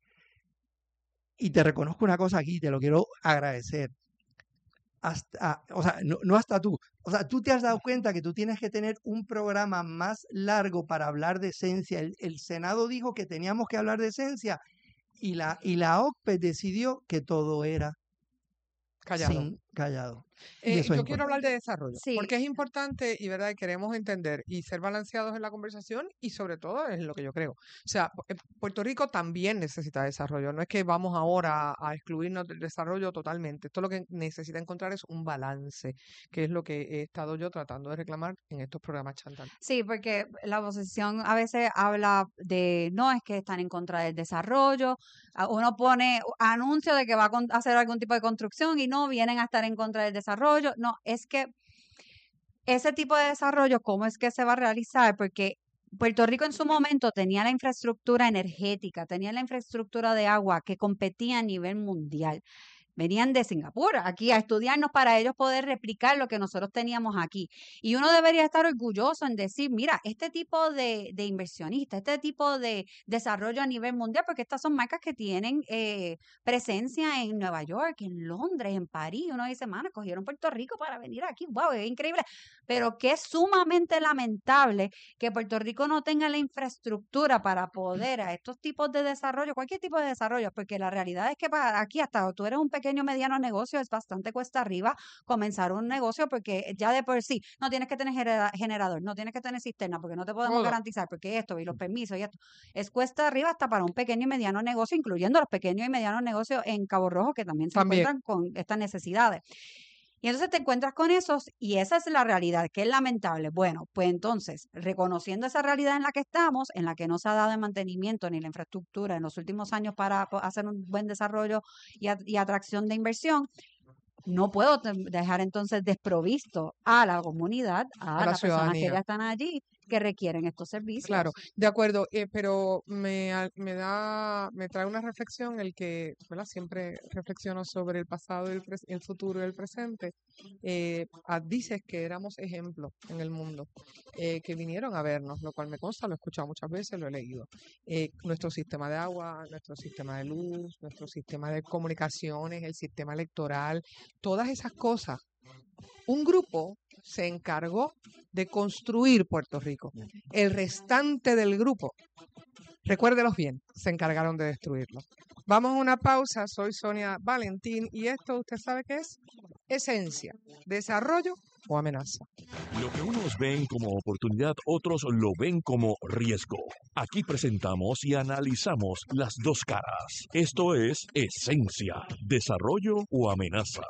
Y te reconozco una cosa aquí, te lo quiero agradecer. Hasta, o sea, no, no hasta tú. O sea, tú te has dado cuenta que tú tienes que tener un programa más largo para hablar de esencia. El, el Senado dijo que teníamos que hablar de esencia, y la, y la O C P E decidió que todo era Callado. sin callado. Y Eh, eso es yo quiero importante. hablar de desarrollo, Sí. porque es importante y verdad, y queremos entender y ser balanceados en la conversación, y sobre todo en lo que yo creo. O sea, pu- eh, Puerto Rico también necesita desarrollo. No es que vamos ahora a, a excluirnos del desarrollo totalmente. Esto lo que necesita encontrar es un balance, que es lo que he estado yo tratando de reclamar en estos programas Chantal. Sí, porque la oposición a veces habla de, no, es que están en contra del desarrollo, a- uno pone anuncio de que va a con- hacer algún tipo de construcción y no vienen a estar en contra del desarrollo. No, es que ese tipo de desarrollo, ¿cómo es que se va a realizar? Porque Puerto Rico en su momento tenía la infraestructura energética, tenía la infraestructura de agua que competía a nivel mundial. venían de Singapur aquí a estudiarnos para ellos poder replicar lo que nosotros teníamos aquí. Y uno debería estar orgulloso en decir, mira, este tipo de, de inversionistas, este tipo de desarrollo a nivel mundial, porque estas son marcas que tienen eh, presencia en Nueva York, en Londres, en París. Uno dice, mano, cogieron Puerto Rico para venir aquí. ¡Wow! Es increíble. Pero que es sumamente lamentable que Puerto Rico no tenga la infraestructura para poder a estos tipos de desarrollo, cualquier tipo de desarrollo, porque la realidad es que para aquí hasta tú eres un pequeño mediano negocio, es bastante cuesta arriba comenzar un negocio porque ya de por sí no tienes que tener genera- generador, no tienes que tener cisterna porque no te podemos Todo. garantizar porque esto y los permisos y esto es cuesta arriba hasta para un pequeño y mediano negocio, incluyendo los pequeños y medianos negocios en Cabo Rojo que también se También. encuentran con estas necesidades. Y entonces te encuentras con esos y esa es la realidad, que es lamentable. Bueno, pues entonces, reconociendo esa realidad en la que estamos, en la que no se ha dado el mantenimiento ni la infraestructura en los últimos años para po- hacer un buen desarrollo y, a- y atracción de inversión, no puedo te- dejar entonces desprovisto a la comunidad, a, A la las personas que ciudadanía. ya están allí, que requieren estos servicios. Claro, de acuerdo, eh, pero me, a- me da, me trae una reflexión el que, ¿verdad? Siempre reflexiono sobre el pasado, y el, pres- el futuro y el presente. Eh, ah, dices que éramos ejemplos en el mundo, eh, que vinieron a vernos, lo cual me consta, lo he escuchado muchas veces, lo he leído. Eh, nuestro sistema de agua, nuestro sistema de luz, nuestro sistema de comunicaciones, el sistema electoral, todas esas cosas. Un grupo se encargó de construir Puerto Rico. El restante del grupo, recuérdelos bien, se encargaron de destruirlo. Vamos a una pausa. Soy Sonia Valentín y esto, ¿usted sabe qué es? Esencia, desarrollo o amenaza. Lo que unos ven como oportunidad, otros lo ven como riesgo. Aquí presentamos y analizamos las dos caras. Esto es Esencia, desarrollo o amenaza.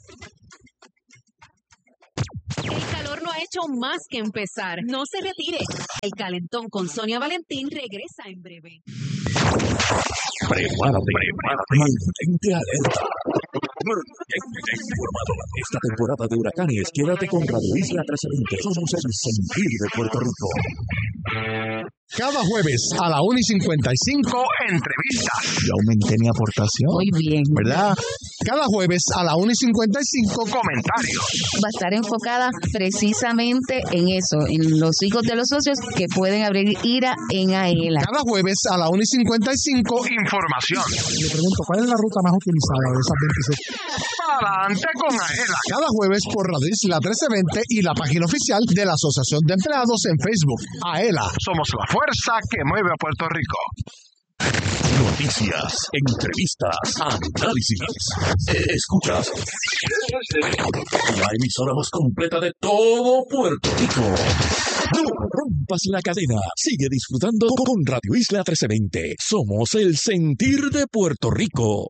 El calor no ha hecho más que empezar. No se retire. El calentón con Sonia Valentín regresa en breve. Prepárate, prepárate, mantente alerta. Mantente informado. Esta temporada de huracanes, quédate con Radio Isla trescientos veinte. Somos el sentir de Puerto Rico. Cada jueves a la una y cincuenta y cinco, entrevistas. Yo aumenté mi aportación. Muy bien. ¿Verdad? Cada jueves a la una y cincuenta y cinco, comentarios. Va a estar enfocada precisamente en eso, en los hijos de los socios que pueden abrir ira en AELA. Cada jueves a la una y cincuenta y cinco, información. Le pregunto, ¿cuál es la ruta más utilizada de esas veintiséis? Adelante con AELA. Cada jueves por Radio Isla trece veinte y la página oficial de la Asociación de Empleados en Facebook. AELA. Somos la fuerza que mueve a Puerto Rico. Noticias, entrevistas, análisis. Escuchas la emisora más completa de todo Puerto Rico. No rompas la cadena. Sigue disfrutando con Radio Isla trece veinte. Somos el sentir de Puerto Rico.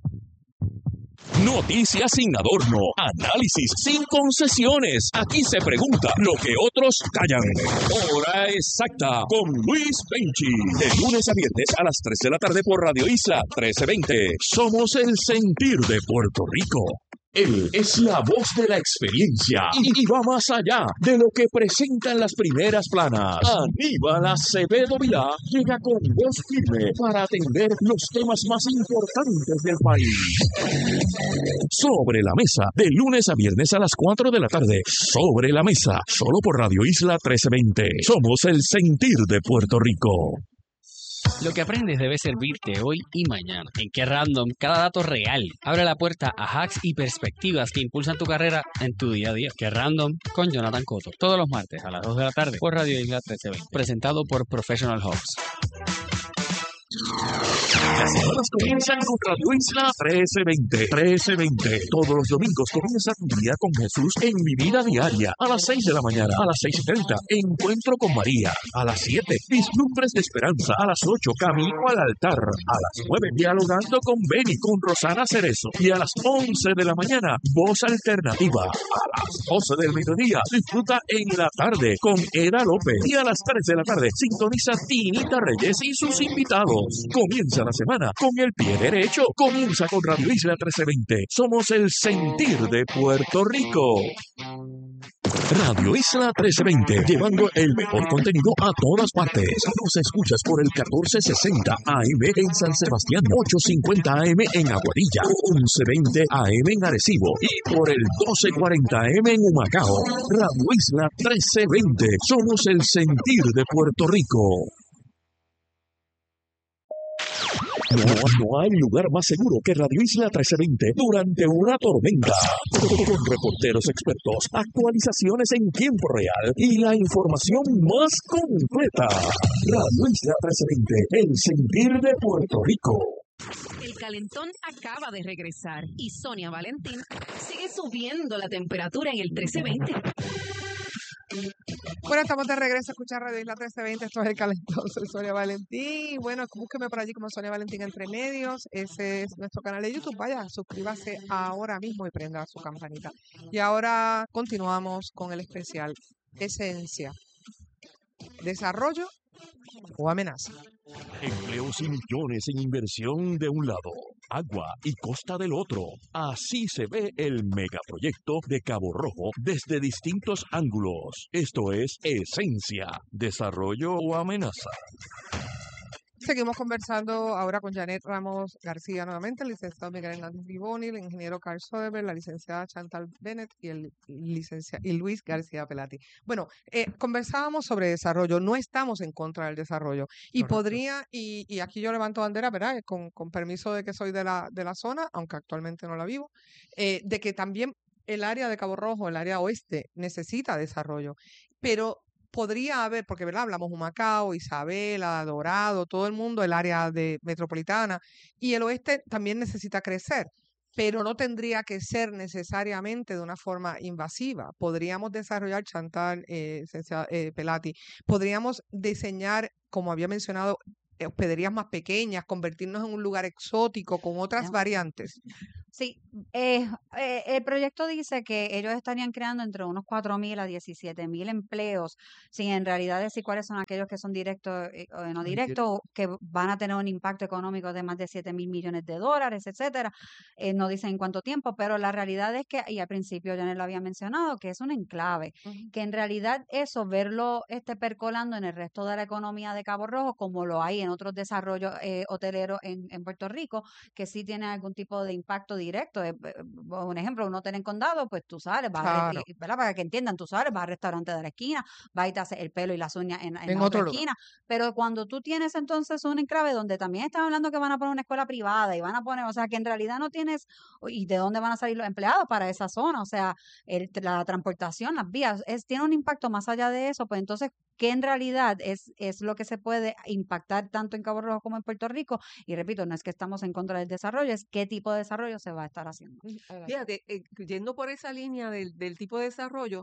Noticias sin adorno, análisis sin concesiones. Aquí se pregunta lo que otros callan. Hora exacta con Luis Penchi. De lunes a viernes a las tres de la tarde por Radio Isla trece veinte. Somos el sentir de Puerto Rico. Él es la voz de la experiencia y, y va más allá de lo que presentan las primeras planas. Aníbal Acevedo Vilá llega con voz firme para atender los temas más importantes del país. Sobre la mesa, de lunes a viernes a las cuatro de la tarde. Sobre la mesa, solo por Radio Isla trece veinte. Somos el sentir de Puerto Rico. Lo que aprendes debe servirte hoy y mañana. En Qué Random, cada dato real abre la puerta a hacks y perspectivas que impulsan tu carrera en tu día a día. Qué Random con Jonathan Cotto. Todos los martes a las dos de la tarde por Radio Isla trece veinte. Presentado por Professional Hubs. Las semanas comienzan con Radio Isla trece veinte. trece veinte. Todos los domingos comienza tu día con Jesús en Mi Vida Diaria. A las seis de la mañana. A las seis y treinta. Encuentro con María. A las siete. Vislumbres de Esperanza. A las ocho. Camino al altar. A las nueve. Dialogando con Beni, con Rosana Cerezo. Y a las once de la mañana. Voz Alternativa. A las doce del mediodía. Disfruta en la tarde con Eda López. Y a las tres de la tarde. Sintoniza Tinita Reyes y sus invitados. Comienza la semana con el pie derecho. Comienza con Radio Isla trece veinte. Somos el sentir de Puerto Rico. Radio Isla trece veinte, llevando el mejor contenido a todas partes. Nos escuchas por el catorce sesenta A M en San Sebastián, ochocientos cincuenta A M en Aguadilla, once veinte A M en Arecibo y por el doce cuarenta A M en Humacao. Radio Isla trece veinte, somos el sentir de Puerto Rico. No, no hay lugar más seguro que Radio Isla trece veinte durante una tormenta. Con reporteros expertos, actualizaciones en tiempo real y la información más completa. Radio Isla trece veinte, el sentir de Puerto Rico. El calentón acaba de regresar y Sonia Valentín sigue subiendo la temperatura en el trece veinte. Bueno, estamos de regreso a escuchar Radio Isla trece veinte. Esto es El Calentón. Soy Sonia Valentín. Bueno, búsqueme por allí como Sonia Valentín Entre Medios. Ese es nuestro canal de YouTube. Vaya, suscríbase ahora mismo y prenda su campanita. Y ahora continuamos con el especial Esencia. ¿Desarrollo o amenaza? Empleos y millones en inversión de un lado, agua y costa del otro. Así se ve el megaproyecto de Cabo Rojo desde distintos ángulos. Esto es Esencia, desarrollo o amenaza. Seguimos conversando ahora con Janet Ramos García nuevamente, el licenciado Miguel Hernández Vivoni, el ingeniero Carl Soderberg, la licenciada Chantal Bennett y el licenciado y Luis García Pelati. Bueno, eh, conversábamos sobre desarrollo, no estamos en contra del desarrollo y Correcto. podría, y, y aquí yo levanto bandera, ¿verdad? Con, con permiso de que soy de la, de la zona, aunque actualmente no la vivo, eh, de que también el área de Cabo Rojo, el área oeste, necesita desarrollo, pero podría haber, porque ¿verdad? Hablamos Humacao, Isabela, Dorado, todo el mundo, el área de metropolitana, y el oeste también necesita crecer, pero no tendría que ser necesariamente de una forma invasiva. Podríamos desarrollar, Chantal, eh, licenciada, eh, Pelati, podríamos diseñar, como había mencionado, hospederías más pequeñas, convertirnos en un lugar exótico con otras Ya. variantes. Sí, eh, eh, el proyecto dice que ellos estarían creando entre unos cuatro mil a diecisiete mil empleos, sin en realidad decir cuáles son aquellos que son directos eh, o no directos, que van a tener un impacto económico de más de siete mil millones de dólares, etcétera. Eh, no dicen en cuánto tiempo, pero la realidad es que, y al principio ya lo había mencionado, que es un enclave, Ujú. que en realidad eso, verlo este, percolando en el resto de la economía de Cabo Rojo, como lo hay en otros desarrollos eh, hoteleros en, en Puerto Rico, que sí tienen algún tipo de impacto directo. Eh, eh, un ejemplo, uno tiene en condado, pues tú sales, vas a, Claro. y- ¿verdad? Para que entiendan, tú sales, vas al restaurante de la esquina, vas y te haces el pelo y las uñas en, en En la otra otro lugar. esquina. Pero cuando tú tienes entonces un enclave donde también están hablando que van a poner una escuela privada y van a poner, o sea, que en realidad no tienes, y de dónde van a salir los empleados para esa zona, o sea, el, la transportación, las vías, es, tiene un impacto más allá de eso, pues entonces, ¿qué en realidad es, es lo que se puede impactar tanto en Cabo Rojo como en Puerto Rico? Y repito, no es que estamos en contra del desarrollo, es qué tipo de desarrollo se va a estar haciendo. Fíjate, eh, yendo por esa línea del, del tipo de desarrollo,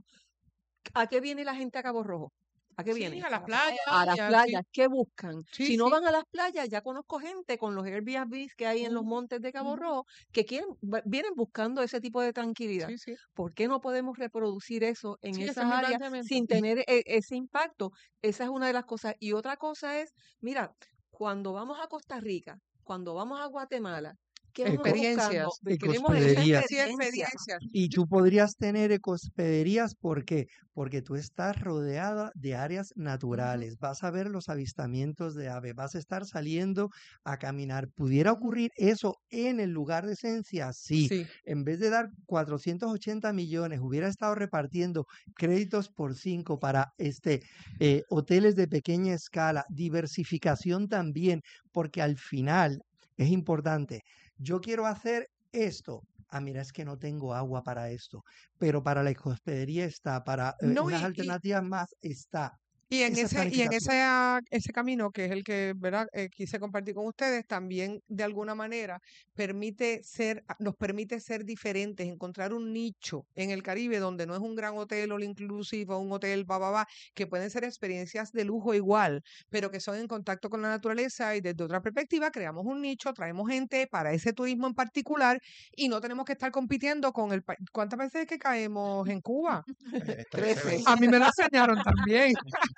¿a qué viene la gente a Cabo Rojo? ¿A qué Sí, viene? a las playas, A las y a- sí. playas. ¿Qué buscan? Sí, Si no sí. van a las playas, ya conozco gente con los Airbnb que hay en los montes de Cabo Rojo que quieren, va- vienen buscando ese tipo de tranquilidad. Sí, sí. ¿Por qué no podemos reproducir eso en Sí, ese es esas mi áreas planteamiento. sin tener e- ese impacto? Esa es una de las cosas. Y otra cosa es, mira, cuando vamos a Costa Rica, cuando vamos a Guatemala, ¿qué vamos buscando? Experiencias. Queremos esa Ecohospederías. Sí, experiencia. experiencias. Y tú podrías tener ecohospederías, ¿por qué? Porque tú estás rodeada de áreas naturales, vas a ver los avistamientos de aves, vas a estar saliendo a caminar. ¿Pudiera ocurrir eso en el lugar de Esencia? Sí. Sí. En vez de dar cuatrocientos ochenta millones, hubiera estado repartiendo créditos por cinco para este eh, hoteles de pequeña escala, diversificación también, porque al final es importante. Yo quiero hacer esto. Ah, mira, es que no tengo agua para esto, pero para la hospedería está, para eh, No, unas y, y, alternativas más está. y en Esa ese, y en planificación. ese, ah, ese camino, que es el que, ¿verdad? Eh, quise compartir con ustedes, también de alguna manera permite ser, ah, nos permite ser diferentes, encontrar un nicho en el Caribe donde no es un gran hotel all inclusive o un hotel ba, ba, ba, que pueden ser experiencias de lujo igual, pero que son en contacto con la naturaleza y desde otra perspectiva creamos un nicho, traemos gente para ese turismo en particular y no tenemos que estar compitiendo con el país. ¿Cuántas veces es que caemos en Cuba? Trece. A mí me lo enseñaron también.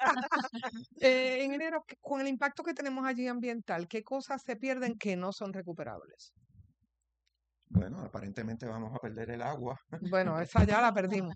Eh, ingeniero, ¿qué- con el impacto que tenemos allí ambiental, ¿qué cosas se pierden que no son recuperables? Bueno, aparentemente vamos a perder el agua. Bueno, esa ya la perdimos.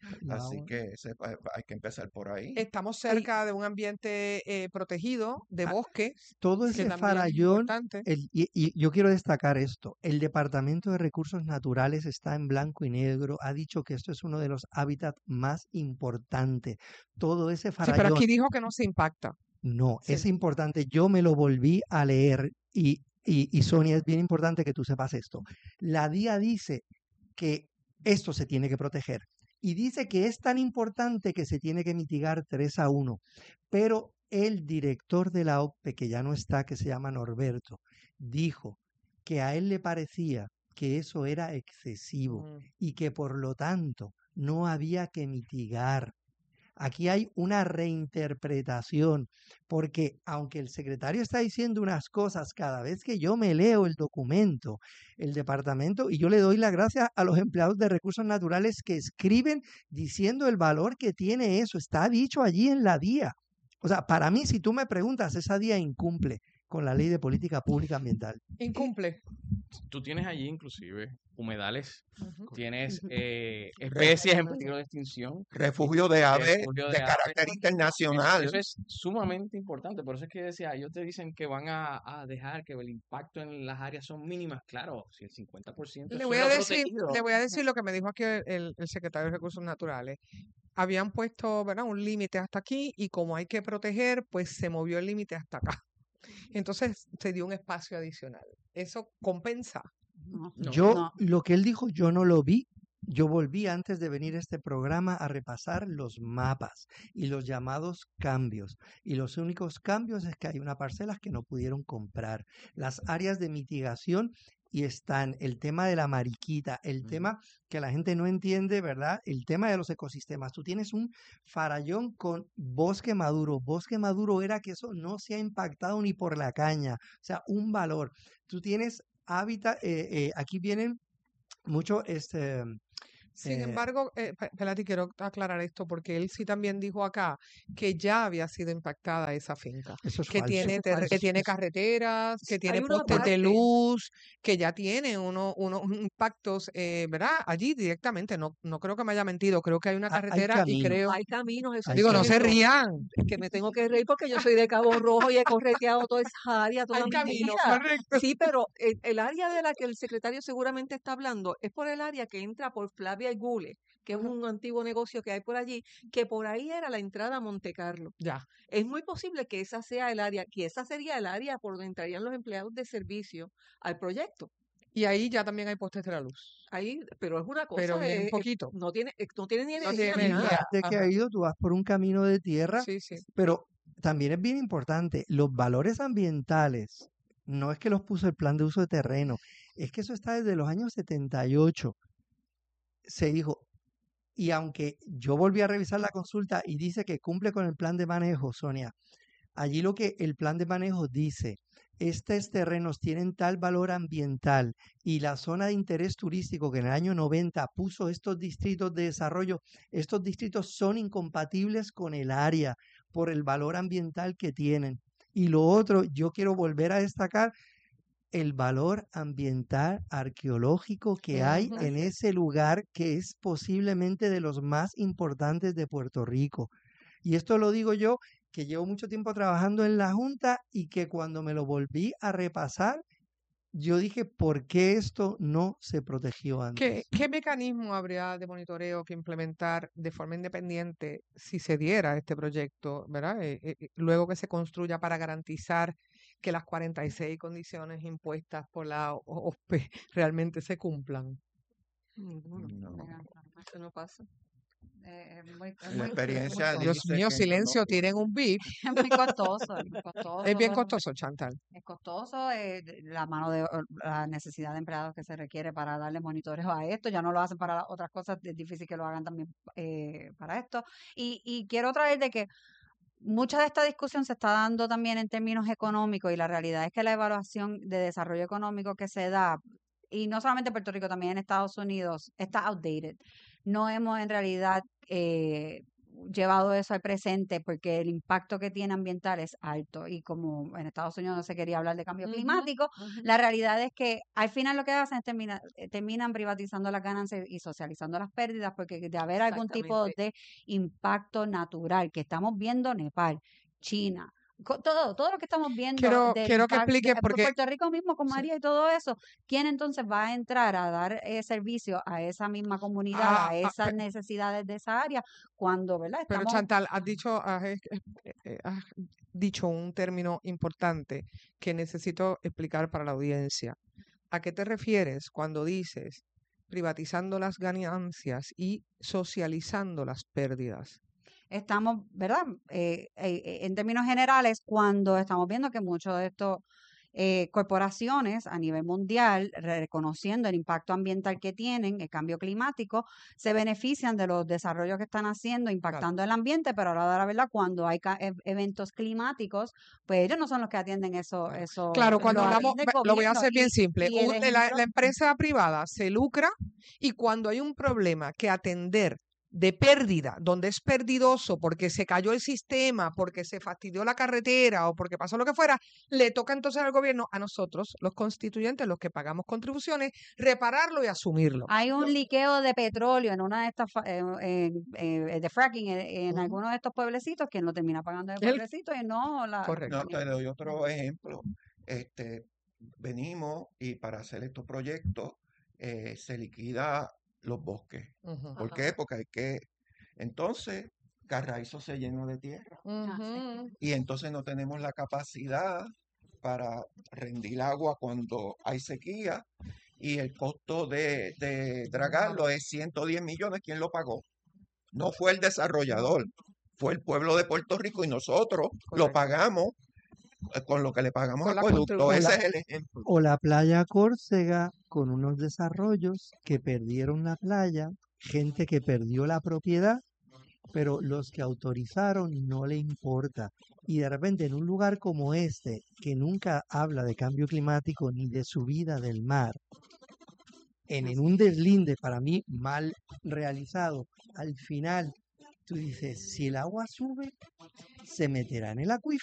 Así No. que ese- eh, hay que empezar por ahí. Estamos Hay cerca de un ambiente eh, protegido, de a- bosque, todo que ese también es farallón, importante. el- y, y yo quiero destacar esto, el Departamento de Recursos Naturales está en blanco y negro, ha dicho que esto es uno de los hábitats más importantes. Todo ese Sí, pero farallón, aquí dijo que no se impacta. no, Sí. es importante. Yo me lo volví a leer y, y, y Sonia, es bien importante que tú sepas esto. La D I A dice que esto se tiene que proteger y dice que es tan importante que se tiene que mitigar tres a uno. Pero el director de la O C P E, que ya no está, que se llama Norberto, dijo que a él le parecía que eso era excesivo Mm. y que por lo tanto no había que mitigar. Aquí hay una reinterpretación, porque aunque el secretario está diciendo unas cosas, cada vez que yo me leo el documento, el departamento, y yo le doy las gracias a los empleados de recursos naturales que escriben diciendo el valor que tiene eso, está dicho allí en la D I A. O sea, para mí, si tú me preguntas, esa D I A incumple con la ley de política pública ambiental. Incumple. Tú tienes allí inclusive humedales, Ujú. tienes Ujú. eh, Re- especies en peligro de extinción, refugio de aves refugio de de aves. carácter Eso, internacional. eso es sumamente importante. Por eso es que decía, ellos te dicen que van a, a dejar que el impacto en las áreas son mínimas. Claro, si el cincuenta por ciento es Le voy a suelo decir, protegido. le voy a decir lo que me dijo aquí el, el- el secretario de Recursos Naturales. Habían puesto, ¿verdad?, un límite hasta aquí y como hay que proteger, pues se movió el límite hasta acá. Entonces se dio un espacio adicional. ¿Eso compensa? No, No. Yo, no. lo que él dijo, yo no lo vi. Yo volví antes de venir a este programa a repasar los mapas y los llamados cambios. Y los únicos cambios es que hay unas parcelas que no pudieron comprar. Las áreas de mitigación y están el tema de la mariquita, el Ujú. tema que la gente no entiende, ¿verdad? El tema de los ecosistemas. Tú tienes un farallón con bosque maduro. Bosque maduro era que eso no se ha impactado ni por la caña. O sea, un valor. Tú tienes hábitat, eh, eh, aquí vienen mucho este Sin eh, embargo, eh, Pe- Pelati, quiero aclarar esto porque él sí también dijo acá que ya había sido impactada esa finca, eso es que falso. tiene, Eso es ter- falso. que Es, tiene es- carreteras, que Hay tiene una postes de parte, luz, que ya tiene uno, unos impactos, eh, ¿verdad? Allí directamente. No, no creo que me haya mentido, creo que hay una ha- hay carretera y caminos, creo, hay caminos, eso es hay digo, no se caminos. cierto. rían, Es que me tengo que reír porque yo soy de Cabo Rojo y he correteado toda esa área toda hay mi camino, vida. correcto. Sí, pero el, el área de la que el secretario seguramente está hablando es por el área que entra por Flavia y Gule, que es Ajá. un antiguo negocio que hay por allí, que por ahí era la entrada a Monte Carlo. Ya. Es muy posible que esa sea el área, que esa sería el área por donde entrarían los empleados de servicio al proyecto. Y ahí ya también hay postes de la luz, Ahí, pero es una pero cosa, bien eh, eh, poquito. no tiene, eh, no tiene ni No energía tiene ni Y la nada. energía. gente que ha Ajá. ido, tú vas por un camino de tierra, Sí, sí. pero también es bien importante, los valores ambientales, no es que los puso el plan de uso de terreno, es que eso está desde los años setenta y ocho. Se dijo, y aunque yo volví a revisar la consulta y dice que cumple con el plan de manejo, Sonia, allí lo que el plan de manejo dice, estos terrenos tienen tal valor ambiental y la zona de interés turístico que en el año noventa puso estos distritos de desarrollo, estos distritos son incompatibles con el área por el valor ambiental que tienen. Y lo otro, yo quiero volver a destacar el valor ambiental arqueológico que hay Ujú. en ese lugar que es posiblemente de los más importantes de Puerto Rico. Y esto lo digo yo, que llevo mucho tiempo trabajando en la Junta y que cuando me lo volví a repasar, yo dije, ¿por qué esto no se protegió ¿Qué, antes? qué mecanismo habría de monitoreo que implementar de forma independiente si se diera este proyecto, ¿verdad? Eh, eh, eh, luego que se construya para garantizar que las cuarenta y seis condiciones impuestas por la O- OSPE realmente se cumplan. Ninguno. No. Mira, Eso no pasa. eh, es muy, es La muy, es muy experiencia costoso. Dios dice mío, que no, no silencio, ocurre. tienen un beep. Es muy costoso, es muy costoso. Es bien costoso, Chantal. Es costoso, eh, de- la mano de o- la necesidad de empleados que se requiere para darle monitoreo a esto. Ya no lo hacen para las otras cosas, es difícil que lo hagan también eh, para esto. Y, y quiero traer de que mucha de esta discusión se está dando también en términos económicos y la realidad es que la evaluación de desarrollo económico que se da, y no solamente en Puerto Rico, también en Estados Unidos, está outdated. No hemos en realidad eh, llevado eso al presente porque el impacto que tiene ambiental es alto y como en Estados Unidos no se quería hablar de cambio Ujú, climático, ujú. la realidad es que al final lo que hacen es terminar, eh, terminan privatizando las ganancias y socializando las pérdidas porque de haber algún tipo Exactamente. de impacto natural que estamos viendo Nepal, China, co- todo, todo lo que estamos viendo Quiero, del quiero que impacto, expliques porque Puerto Rico mismo con sí. María y todo eso, ¿quién entonces va a entrar a dar eh, servicio a esa misma comunidad, Ah, a ah, esas pe- necesidades de esa área, cuando, ¿verdad? pero Estamos, Chantal, has dicho, has, eh, eh, eh, has dicho un término importante que necesito explicar para la audiencia. ¿A qué te refieres cuando dices privatizando las ganancias y socializando las pérdidas? estamos, ¿verdad? Eh, eh, eh, en términos generales, cuando estamos viendo que muchos de estos eh, corporaciones a nivel mundial, reconociendo el impacto ambiental que tienen, el cambio climático, se benefician de los desarrollos que están haciendo, Claro. impactando el ambiente, pero ahora de la verdad, cuando hay ca- e- eventos climáticos, pues ellos no son los que atienden eso, Claro. eso Claro, cuando lo hablamos, atiende el ve- lo voy a gobierno. hacer bien Y, simple. y el Un- la, ejemplo, la empresa privada se lucra y cuando hay un problema que atender de pérdida, donde es perdidoso porque se cayó el sistema, porque se fastidió la carretera o porque pasó lo que fuera, le toca entonces al gobierno, a nosotros, los constituyentes, los que pagamos contribuciones, repararlo y asumirlo. hay un liqueo de petróleo en una de estas, fa- eh, en- eh, de fracking en, en Ujú. algunos de estos pueblecitos, quien lo termina pagando el El- pueblecito y no la, la Correcto. No, compañía. te doy otro ejemplo. Este, venimos y para hacer estos proyectos eh, se liquida los bosques. Ujú. ¿Por Ajá. qué? Porque hay que, entonces, Carraízo se llenó de tierra Ah, sí. Ujú. y entonces no tenemos la capacidad para rendir agua cuando hay sequía y el costo de, de dragarlo es ciento diez millones. ¿Quién lo pagó? No fue el desarrollador, fue el pueblo de Puerto Rico y nosotros lo Correcto. pagamos eh, con lo que le pagamos a Con la Acueducto. contribución. O Ese la, es el ejemplo. o la playa Córcega con unos desarrollos que perdieron la playa, gente que perdió la propiedad, pero los que autorizaron no le importa. Y de repente en un lugar como este, que nunca habla de cambio climático ni de subida del mar, en, en un deslinde para mí mal realizado, al final tú dices, si el agua sube, se meterá en el acuífero.